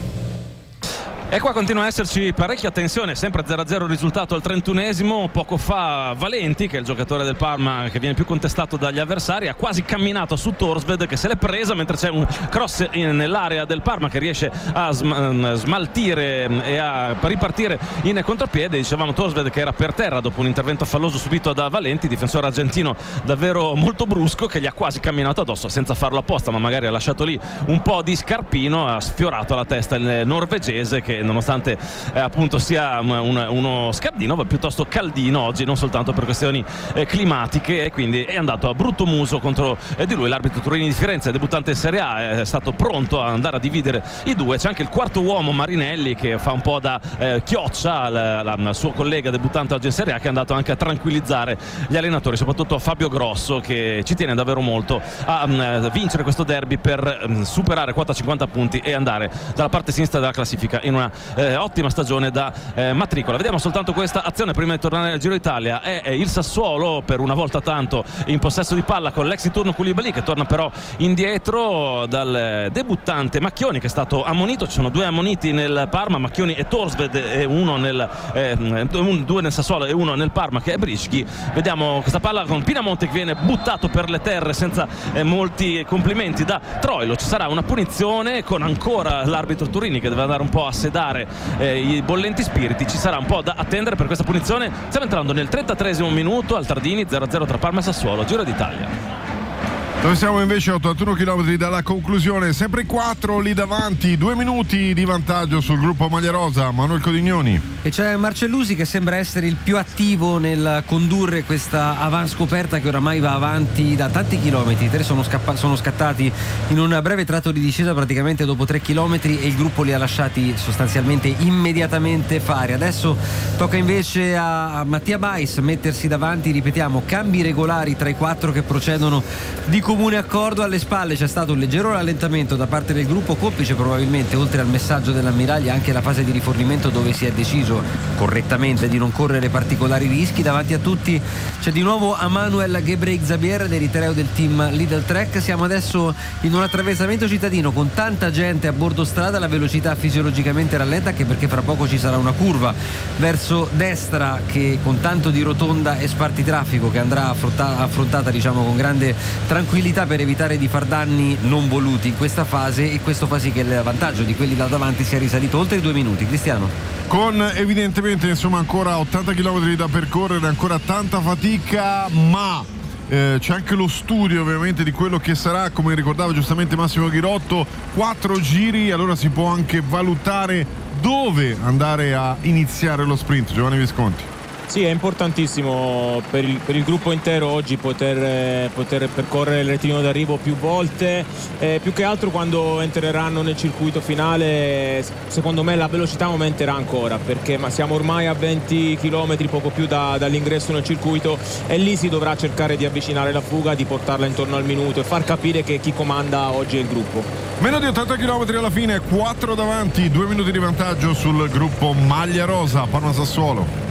E qua continua a esserci parecchia tensione, sempre zero a zero il risultato al trentunesimo. Poco fa Valenti, che è il giocatore del Parma che viene più contestato dagli avversari, ha quasi camminato su Torsved che se l'è presa mentre c'è un cross in, nell'area del Parma che riesce a sm- smaltire e a ripartire in contropiede. Dicevamo Torsved che era per terra dopo un intervento falloso subito da Valenti, difensore argentino davvero molto brusco che gli ha quasi camminato addosso senza farlo apposta, ma magari ha lasciato lì un po' di scarpino, ha sfiorato alla testa il norvegese che nonostante eh, appunto sia un, uno scardino ma piuttosto caldino oggi, non soltanto per questioni eh, climatiche, e quindi è andato a brutto muso contro eh, di lui. L'arbitro Turini di Firenze, debuttante in Serie A, è stato pronto a andare a dividere i due. C'è anche il quarto uomo Marinelli che fa un po' da eh, chioccia al, al suo collega debuttante oggi in Serie A, che è andato anche a tranquillizzare gli allenatori, soprattutto Fabio Grosso che ci tiene davvero molto a um, vincere questo derby per um, superare quota cinquanta punti e andare dalla parte sinistra della classifica in una Eh, ottima stagione da eh, matricola. Vediamo soltanto questa azione prima di tornare al Giro Italia. È, è il Sassuolo per una volta tanto in possesso di palla con l'ex di turno Koulibaly che torna però indietro dal debuttante Macchioni che è stato ammonito. Ci sono due ammoniti nel Parma, Macchioni e Torsved, e uno nel eh, un, due nel Sassuolo e uno nel Parma che è Brischi. Vediamo questa palla con Pinamonti che viene buttato per le terre senza eh, molti complimenti da Troilo. Ci sarà una punizione con ancora l'arbitro Turini che deve andare un po' a sedare Eh, i bollenti spiriti. Ci sarà un po' da attendere per questa punizione. Stiamo entrando nel trentatreesimo minuto al Tardini, zero a zero tra Parma e Sassuolo, Giro d'Italia. Dove siamo invece a ottantuno chilometri dalla conclusione, sempre in quattro lì davanti, due minuti di vantaggio sul gruppo Maglia Rosa. Manuel Codignoni. E c'è Marcellusi che sembra essere il più attivo nel condurre questa avanscoperta che oramai va avanti da tanti chilometri. Tre sono, scappa- sono scattati in un breve tratto di discesa praticamente dopo tre chilometri e il gruppo li ha lasciati sostanzialmente immediatamente fare. Adesso tocca invece a Mattia Bais mettersi davanti, ripetiamo, cambi regolari tra i quattro che procedono di comune accordo. Alle spalle c'è stato un leggero rallentamento da parte del gruppo, complice probabilmente, oltre al messaggio dell'ammiraglia, anche la fase di rifornimento dove si è deciso correttamente di non correre particolari rischi. Davanti a tutti c'è di nuovo Emmanuel Gebrselassie dell'Eritreo del team Lidl Trek. Siamo adesso in un attraversamento cittadino con tanta gente a bordo strada, la velocità fisiologicamente rallenta anche perché fra poco ci sarà una curva verso destra che con tanto di rotonda e spartitraffico che andrà affrontata, affrontata diciamo con grande tranquillità possibilità per evitare di far danni non voluti in questa fase, e questo fa sì che il vantaggio di quelli là davanti sia risalito oltre i due minuti. Cristiano? Con evidentemente insomma ancora ottanta chilometri da percorrere, ancora tanta fatica, ma eh, c'è anche lo studio ovviamente di quello che sarà, come ricordava giustamente Massimo Ghirotto, quattro giri, allora si può anche valutare dove andare a iniziare lo sprint. Giovanni Visconti. Sì, è importantissimo per il, per il gruppo intero oggi poter, poter percorrere il rettilineo d'arrivo più volte, eh, più che altro quando entreranno nel circuito finale. Secondo me la velocità aumenterà ancora, perché ma siamo ormai a venti chilometri, poco più da, dall'ingresso nel circuito, e lì si dovrà cercare di avvicinare la fuga, di portarla intorno al minuto e far capire che chi comanda oggi è il gruppo. Meno di ottanta chilometri alla fine, quattro davanti, due minuti di vantaggio sul gruppo Maglia Rosa, Parma Sassuolo.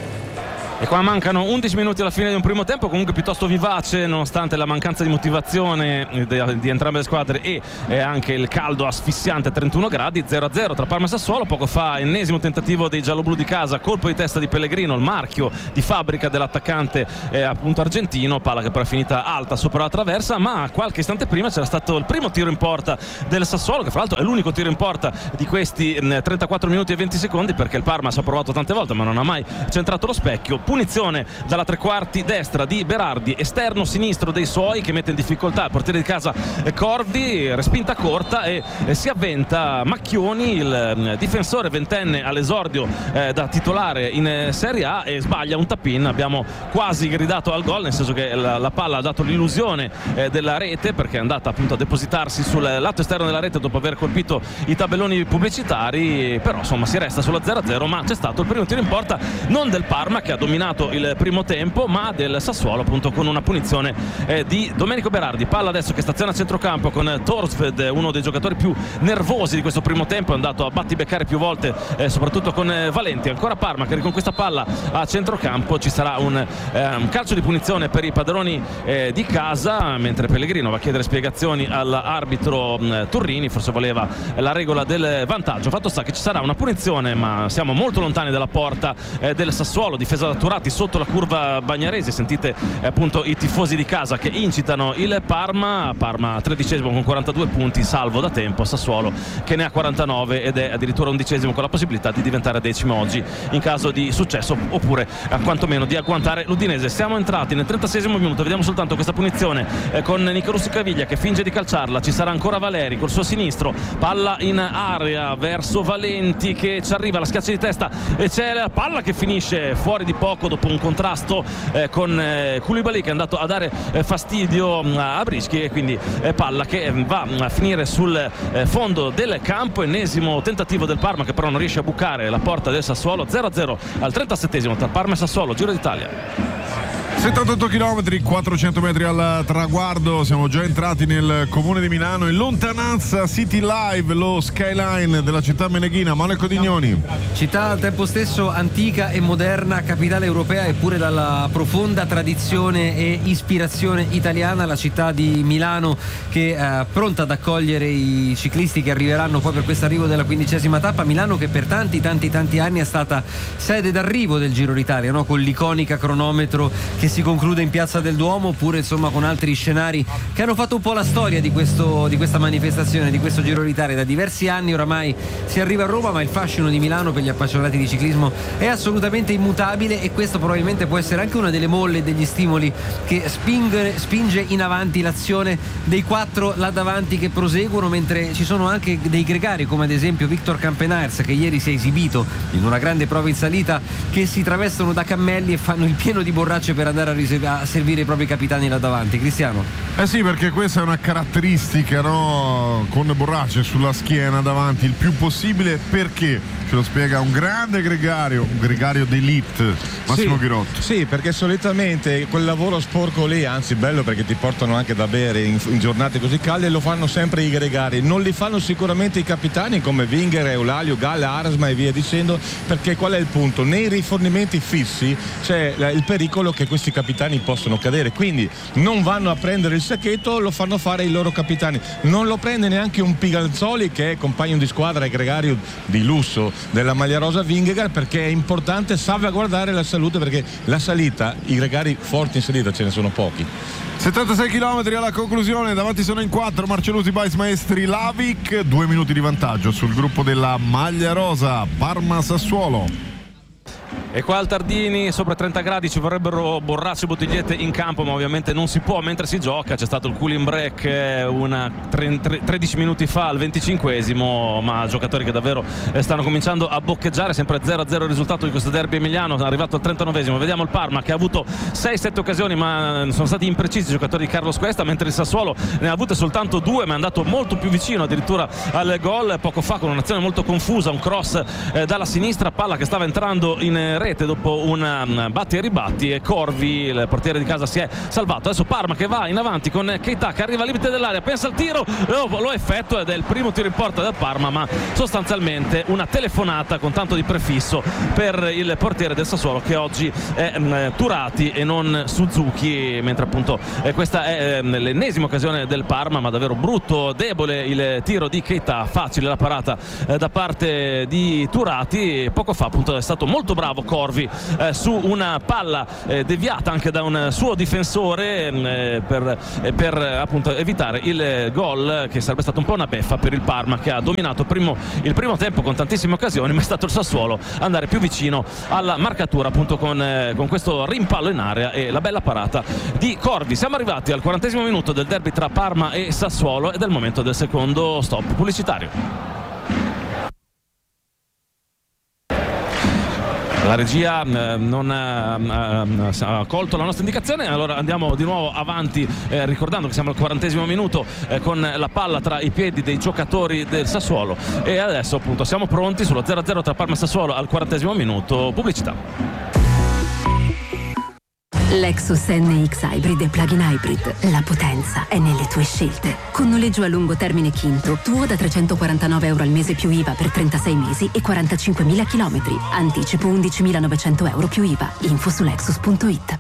E qua mancano undici minuti alla fine di un primo tempo comunque piuttosto vivace, nonostante la mancanza di motivazione di, di entrambe le squadre e, e anche il caldo asfissiante a trentuno gradi. Zero a zero tra Parma e Sassuolo. Poco fa ennesimo tentativo dei gialloblu di casa, colpo di testa di Pellegrino, il marchio di fabbrica dell'attaccante eh, appunto argentino, palla che però è finita alta sopra la traversa, ma qualche istante prima c'era stato il primo tiro in porta del Sassuolo, che fra l'altro è l'unico tiro in porta di questi eh, trentaquattro minuti e venti secondi, perché il Parma ci ha provato tante volte ma non ha mai centrato lo specchio. Punizione dalla tre quarti destra di Berardi, esterno sinistro dei suoi, che mette in difficoltà il portiere di casa Cordi, respinta corta e, e si avventa Macchioni, il eh, difensore ventenne all'esordio eh, da titolare in eh, Serie A, e sbaglia un tap-in. Abbiamo quasi gridato al gol, nel senso che la, la palla ha dato l'illusione eh, della rete, perché è andata appunto a depositarsi sul lato esterno della rete dopo aver colpito i tabelloni pubblicitari, però insomma si resta sulla zero a zero. Ma c'è stato il primo tiro in porta non del Parma, che ha dominato il primo tempo, ma del Sassuolo, appunto con una punizione eh, di Domenico Berardi. Palla adesso che staziona a centrocampo con Torsved, uno dei giocatori più nervosi di questo primo tempo, è andato a battibeccare più volte eh, soprattutto con eh, Valenti. Ancora Parma che riconquista palla a centrocampo, ci sarà un, eh, un calcio di punizione per i padroni eh, di casa, mentre Pellegrino va a chiedere spiegazioni all'arbitro mh, Turrini, forse voleva la regola del vantaggio. Fatto sta che ci sarà una punizione, ma siamo molto lontani dalla porta eh, del Sassuolo, difesa da Turati sotto la curva bagnarese. Sentite eh, appunto i tifosi di casa che incitano il Parma. Parma tredicesimo con quarantadue punti, salvo da tempo Sassuolo che ne ha quarantanove ed è addirittura undicesimo, con la possibilità di diventare decimo oggi in caso di successo, oppure eh, quantomeno di agguantare l'Udinese. Siamo entrati nel trentaseiesimo minuto, vediamo soltanto questa punizione eh, con Nico Russi Caviglia che finge di calciarla. Ci sarà ancora Valeri col suo sinistro, palla in area verso Valenti che ci arriva, la schiaccia di testa e c'è la palla che finisce fuori di poco dopo un contrasto eh, con eh, Koulibaly, che è andato a dare eh, fastidio mh, a Brischi, e quindi eh, palla che eh, va mh, a finire sul eh, fondo del campo. Ennesimo tentativo del Parma che però non riesce a bucare la porta del Sassuolo. Zero a zero al trentasettesimo tra Parma e Sassuolo, Giro d'Italia. settantotto chilometri, quattrocento metri al traguardo, siamo già entrati nel comune di Milano, in lontananza City Live, lo skyline della città meneghina. Manuel Codignoni. Città al tempo stesso antica e moderna, capitale europea eppure dalla profonda tradizione e ispirazione italiana, la città di Milano che è pronta ad accogliere i ciclisti che arriveranno poi per questo arrivo della quindicesima tappa. Milano che per tanti tanti tanti anni è stata sede d'arrivo del Giro d'Italia, no? Con l'iconica cronometro che si conclude in Piazza del Duomo, oppure insomma con altri scenari che hanno fatto un po' la storia di, questo, di questa manifestazione, di questo Giro d'Italia. Da diversi anni oramai si arriva a Roma, ma il fascino di Milano per gli appassionati di ciclismo è assolutamente immutabile, e questo probabilmente può essere anche una delle molle, degli stimoli che spinge, spinge in avanti l'azione dei quattro là davanti che proseguono, mentre ci sono anche dei gregari come ad esempio Victor Campenaerts, che ieri si è esibito in una grande prova in salita, che si travestono da cammelli e fanno il pieno di borracce per andare a, riserv- a servire i propri capitani là davanti. Cristiano? Eh sì, perché questa è una caratteristica, no? Con borracce sulla schiena davanti il più possibile, perché ce lo spiega un grande gregario, un gregario d'elite, Massimo sì, Ghirotto. Sì, perché solitamente quel lavoro sporco lì, anzi bello perché ti portano anche da bere in, in giornate così calde, lo fanno sempre i gregari, non li fanno sicuramente i capitani come Winger, Eulalio, Galla, Arsma e via dicendo, perché qual è il punto? Nei rifornimenti fissi c'è il pericolo che questi capitani possono cadere, quindi non vanno a prendere il sacchetto, lo fanno fare i loro capitani. Non lo prende neanche un Piganzoli, che è compagno di squadra e gregario di lusso della maglia rosa Vingegaard, perché è importante salvaguardare la salute, perché la salita, i gregari forti in salita ce ne sono pochi. settantasei chilometri alla conclusione, davanti sono in quattro Marcellusi, Bais, Maestri, Lavic, due minuti di vantaggio sul gruppo della maglia rosa, Parma-Sassuolo. E qua al Tardini sopra trenta gradi ci vorrebbero borracce e bottigliette in campo, ma ovviamente non si può mentre si gioca. C'è stato il cooling break una tredici minuti fa al venticinquesimo, ma giocatori che davvero stanno cominciando a boccheggiare. Sempre zero a zero il risultato di questo derby emiliano, arrivato al trentanovesimo. Vediamo il Parma che ha avuto sei sette occasioni, ma sono stati imprecisi i giocatori di Carlos Cuesta, mentre il Sassuolo ne ha avute soltanto due, ma è andato molto più vicino addirittura al gol poco fa con un'azione molto confusa, un cross eh, dalla sinistra, palla che stava entrando in rete dopo un batti e ribatti, e Corvi, il portiere di casa, si è salvato. Adesso Parma che va in avanti con Keita che arriva al limite dell'area, pensa al tiro, lo, lo effettua ed è il primo tiro in porta del Parma, ma sostanzialmente una telefonata con tanto di prefisso per il portiere del Sassuolo, che oggi è um, Turati e non Suzuki, mentre appunto eh, questa è eh, l'ennesima occasione del Parma, ma davvero brutto, debole il tiro di Keita, facile la parata eh, da parte di Turati. Poco fa appunto è stato molto bravo Corvi eh, su una palla eh, deviata anche da un suo difensore eh, per, eh, per appunto evitare il gol, che sarebbe stato un po' una beffa per il Parma, che ha dominato primo, il primo tempo con tantissime occasioni, ma è stato il Sassuolo andare più vicino alla marcatura appunto con, eh, con questo rimpallo in area e la bella parata di Corvi. Siamo arrivati al quarantesimo minuto del derby tra Parma e Sassuolo ed è il momento del secondo stop pubblicitario. La regia eh, non eh, ha colto la nostra indicazione, allora andiamo di nuovo avanti eh, ricordando che siamo al quarantesimo minuto eh, con la palla tra i piedi dei giocatori del Sassuolo, e adesso appunto siamo pronti sullo zero a zero tra Parma e Sassuolo al quarantesimo minuto. Pubblicità. Lexus N X Hybrid e Plug-in Hybrid. La potenza è nelle tue scelte. Con noleggio a lungo termine Kinto, tuo da trecentoquarantanove euro al mese più I V A per trentasei mesi e quarantacinquemila chilometri. Anticipo undicimilanovecento euro più I V A. Info su lexus punto it.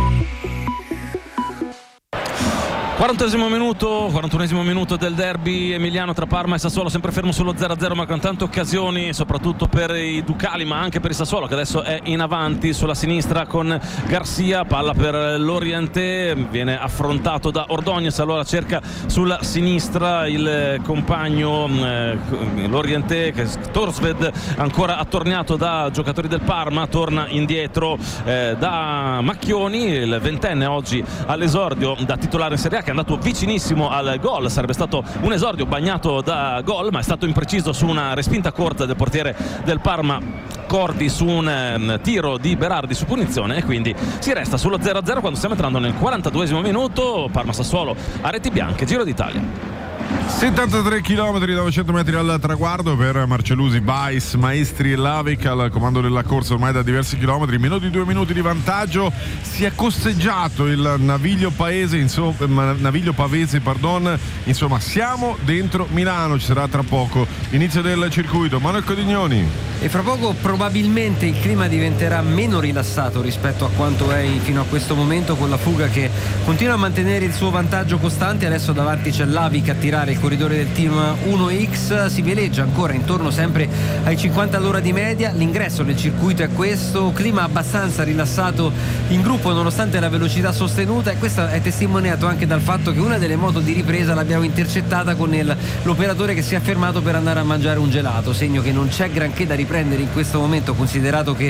quarantesimo minuto, quarantunesimo minuto del derby emiliano tra Parma e Sassuolo, sempre fermo sullo zero a zero, ma con tante occasioni soprattutto per i Ducali, ma anche per il Sassuolo, che adesso è in avanti sulla sinistra con Garcia, palla per l'Oriente, viene affrontato da Ordóñez, allora cerca sulla sinistra il compagno eh, l'Oriente, che Torsved ancora attorniato da giocatori del Parma, torna indietro eh, da Macchioni, il ventenne oggi all'esordio da titolare in Serie A, che è andato vicinissimo al gol. Sarebbe stato un esordio bagnato da gol, ma è stato impreciso su una respinta corta del portiere del Parma Cordi su un um, tiro di Berardi su punizione, e quindi si resta sullo zero a zero quando stiamo entrando nel quarantaduesimo minuto. Parma-Sassuolo a reti bianche, Giro d'Italia. settantatré chilometri, novecento metri al traguardo per Marcellusi, Bais, Maestri e Lavic al comando della corsa ormai da diversi chilometri, meno di due minuti di vantaggio. Si è costeggiato il Naviglio Paese, insomma, Naviglio Pavese, pardon. Insomma, siamo dentro Milano, ci sarà tra poco l'inizio del circuito. Manuel Codignoni. E fra poco probabilmente il clima diventerà meno rilassato rispetto a quanto è fino a questo momento, con la fuga che continua a mantenere il suo vantaggio costante. Adesso davanti c'è Lavic a tirare il corridore del team uno X, si veleggia ancora intorno sempre ai cinquanta all'ora di media. L'ingresso nel circuito è questo, clima abbastanza rilassato in gruppo nonostante la velocità sostenuta, e questo è testimoniato anche dal fatto che una delle moto di ripresa l'abbiamo intercettata con il, l'operatore che si è fermato per andare a mangiare un gelato, segno che non c'è granché da riprendere in questo momento, considerato che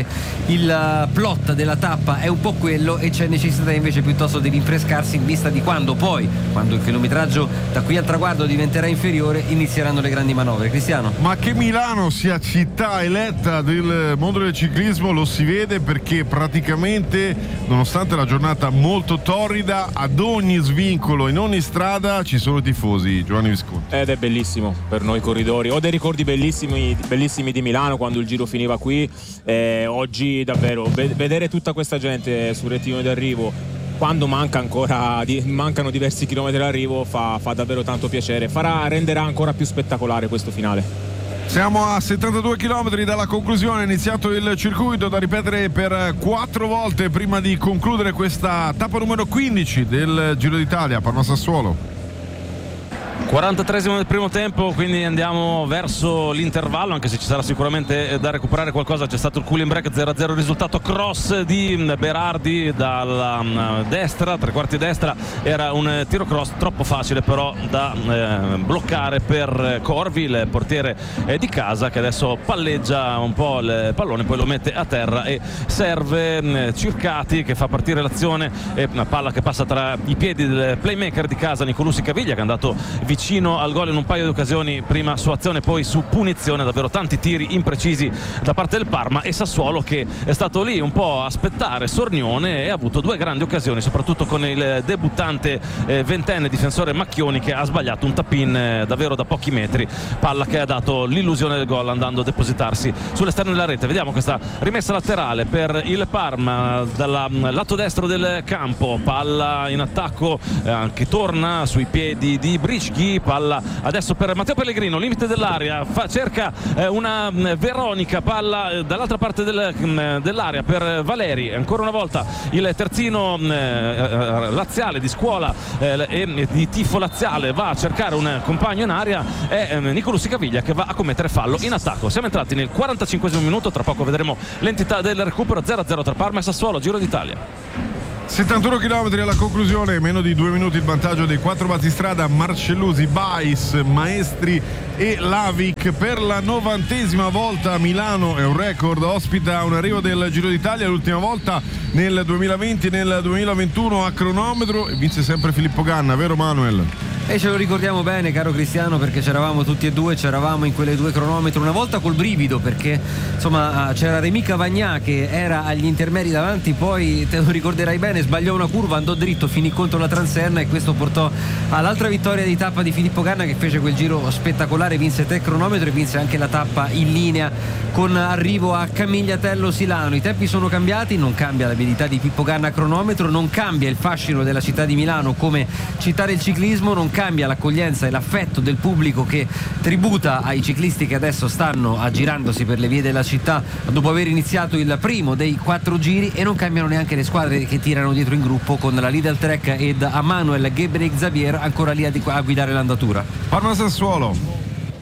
il plot della tappa è un po' quello e c'è necessità invece piuttosto di rinfrescarsi in vista di quando poi, quando il chilometraggio da qui al traguardo diventerà inferiore, inizieranno le grandi manovre. Cristiano? Ma che Milano sia città eletta del mondo del ciclismo lo si vede, perché praticamente, nonostante la giornata molto torrida, ad ogni svincolo, in ogni strada ci sono tifosi. Giovanni Visconti. Ed è bellissimo per noi corridori, ho dei ricordi bellissimi, bellissimi di Milano quando il Giro finiva qui. Eh, oggi davvero vedere tutta questa gente sul rettilineo d'arrivo quando manca ancora, mancano diversi chilometri d'arrivo, fa, fa davvero tanto piacere, farà, renderà ancora più spettacolare questo finale. Siamo a settantadue chilometri dalla conclusione, è iniziato il circuito da ripetere per quattro volte prima di concludere questa tappa numero quindici del Giro d'Italia, Parma-Sassuolo. quarantatreesimo del primo tempo, quindi andiamo verso l'intervallo, anche se ci sarà sicuramente da recuperare qualcosa. C'è stato il cooling break, zero a zero il risultato. Cross di Berardi dalla destra, tre quarti destra, era un tiro cross troppo facile però da eh, bloccare per Corvi, il portiere eh, di casa, che adesso palleggia un po' il pallone, poi lo mette a terra e serve eh, Circati, che fa partire l'azione, e una palla che passa tra i piedi del playmaker di casa Nicolussi Caviglia, che è andato vicino al gol in un paio di occasioni, prima su azione poi su punizione. Davvero tanti tiri imprecisi da parte del Parma, e Sassuolo che è stato lì un po' a aspettare Sornione e ha avuto due grandi occasioni, soprattutto con il debuttante eh, ventenne difensore Macchioni, che ha sbagliato un tap-in eh, davvero da pochi metri, palla che ha dato l'illusione del gol andando a depositarsi sull'esterno della rete. Vediamo questa rimessa laterale per il Parma dal lato destro del campo, palla in attacco eh, che torna sui piedi di Brischi, palla adesso per Matteo Pellegrino, limite dell'area, fa, cerca eh, una Veronica, palla eh, dall'altra parte del, mh, dell'area per Valeri, ancora una volta il terzino eh, laziale di scuola eh, e di tifo laziale va a cercare un compagno in area, è eh, Nicolussi Caviglia che va a commettere fallo in attacco. Siamo entrati nel quarantacinquesimo minuto, tra poco vedremo l'entità del recupero. Zero a zero tra Parma e Sassuolo, Giro d'Italia. settantuno chilometri alla conclusione, meno di due minuti il vantaggio dei quattro battistrada Marcellusi, Bais, Maestri e Lavic. Per la novantesima volta Milano è un record, ospita un arrivo del Giro d'Italia, l'ultima volta nel duemilaventi e nel duemilaventuno a cronometro, e vinse sempre Filippo Ganna, vero Manuel? E ce lo ricordiamo bene, caro Cristiano, perché c'eravamo tutti e due, c'eravamo in quelle due cronometri, una volta col brivido, perché insomma c'era Rémi Cavagna che era agli intermedi davanti, poi te lo ricorderai bene, sbagliò una curva, andò dritto, finì contro la transenna, e questo portò all'altra vittoria di tappa di Filippo Ganna, che fece quel giro spettacolare, vinse tre cronometri e vinse anche la tappa in linea con arrivo a Camigliatello Silano. I tempi sono cambiati, non cambia l'abilità di Pippo Ganna a cronometro, non cambia il fascino della città di Milano come città del ciclismo, non cambia l'accoglienza e l'affetto del pubblico che tributa ai ciclisti che adesso stanno aggirandosi per le vie della città dopo aver iniziato il primo dei quattro giri, e non cambiano neanche le squadre che tirano dietro in gruppo, con la Lidl Trek ed a Manuel Gebre Xavier ancora lì a, a guidare l'andatura. Parma Sassuolo.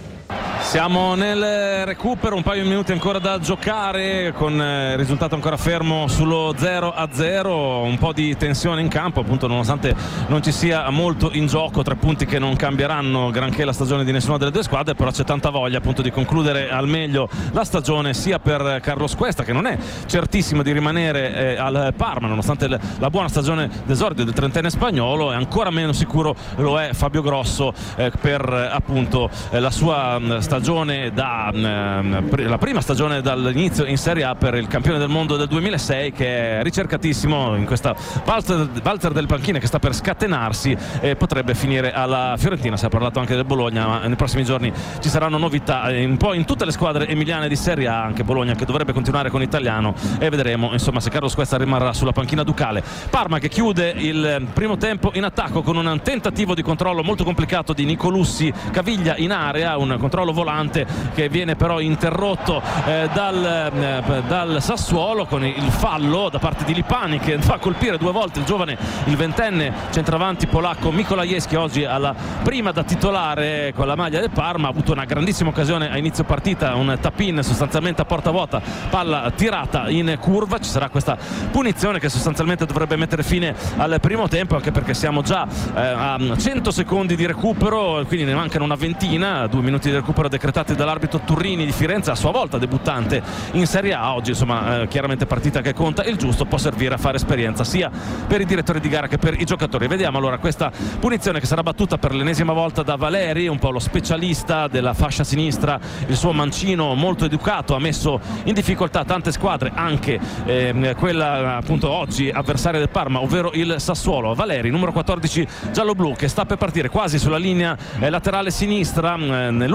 Siamo nel recupero, un paio di minuti ancora da giocare, con il risultato ancora fermo sullo zero a zero, un po' di tensione in campo appunto, nonostante non ci sia molto in gioco, tre punti che non cambieranno granché la stagione di nessuna delle due squadre, però c'è tanta voglia appunto di concludere al meglio la stagione, sia per Carlos Cuesta, che non è certissimo di rimanere eh, al Parma nonostante le, la buona stagione d'esordio del trentenne spagnolo, e ancora meno sicuro lo è Fabio Grosso eh, per appunto eh, la sua stagione stagione da eh, la prima stagione dall'inizio in Serie A per il campione del mondo del duemilasei, che è ricercatissimo in questa valzer, valzer del panchine che sta per scatenarsi, e potrebbe finire alla Fiorentina. Si è parlato anche del Bologna, ma nei prossimi giorni ci saranno novità un po' in tutte le squadre emiliane di Serie A, anche Bologna che dovrebbe continuare con Italiano, e vedremo insomma se Carlos Cuesta rimarrà sulla panchina ducale. Parma che chiude il primo tempo in attacco con un tentativo di controllo molto complicato di Nicolussi Caviglia in area, un controllo volante che viene però interrotto eh, dal, eh, dal Sassuolo, con il fallo da parte di Lipani, che fa colpire due volte il giovane, il ventenne centravanti polacco Mikolajewski, oggi alla prima da titolare con la maglia del Parma. Ha avuto una grandissima occasione a inizio partita, un tap-in sostanzialmente a porta vuota, palla tirata in curva. Ci sarà questa punizione che sostanzialmente dovrebbe mettere fine al primo tempo, anche perché siamo già eh, a cento secondi di recupero, quindi ne mancano una ventina, due minuti di recupero decretati dall'arbitro Turrini di Firenze, a sua volta debuttante in Serie A. Oggi insomma eh, chiaramente partita che conta, il giusto può servire a fare esperienza sia per i direttori di gara che per i giocatori. Vediamo allora questa punizione che sarà battuta per l'ennesima volta da Valeri, un po' lo specialista della fascia sinistra, il suo mancino molto educato ha messo in difficoltà tante squadre, anche eh, quella appunto oggi avversaria del Parma, ovvero il Sassuolo. Valeri, numero quattordici giallo-blu, che sta per partire quasi sulla linea eh, laterale sinistra, eh, nell'unica fetta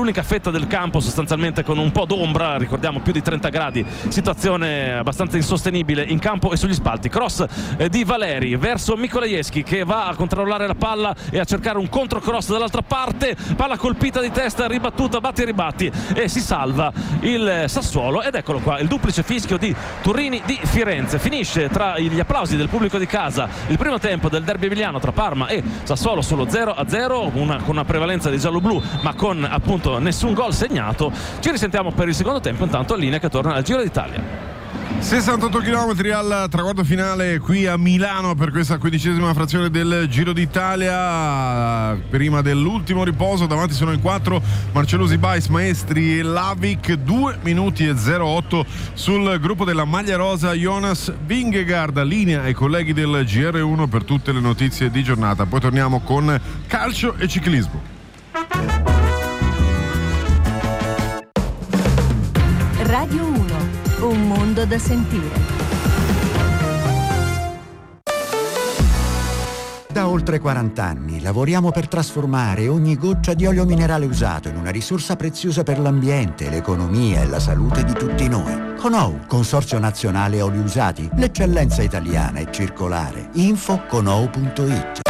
metà del campo sostanzialmente con un po' d'ombra, ricordiamo più di trenta gradi, situazione abbastanza insostenibile in campo e sugli spalti. Cross eh, di Valeri verso Mikolajewski che va a controllare la palla e a cercare un controcross dall'altra parte, palla colpita di testa, ribattuta, batti e ribatti e si salva il Sassuolo. Ed eccolo qua il duplice fischio di Turini di Firenze. Finisce tra gli applausi del pubblico di casa il primo tempo del derby emiliano tra Parma e Sassuolo, solo zero a zero, una, con una prevalenza di giallo-blu ma con appunto nessun gol segnato. Ci risentiamo per il secondo tempo, intanto Linea che torna al Giro d'Italia. sessantotto chilometri al traguardo finale qui a Milano per questa quindicesima frazione del Giro d'Italia. Prima dell'ultimo riposo davanti sono in quattro Marcellusi, Bais, Maestri e Lavic, due minuti e zero otto sul gruppo della maglia rosa Jonas Vingegaard. Linea ai colleghi del G R uno per tutte le notizie di giornata, poi torniamo con calcio e ciclismo. Radio uno, un mondo da sentire. Da oltre quaranta anni lavoriamo per trasformare ogni goccia di olio minerale usato in una risorsa preziosa per l'ambiente, l'economia e la salute di tutti noi. Conou, Consorzio Nazionale Oli Usati, l'eccellenza italiana e circolare. Info conou punto it.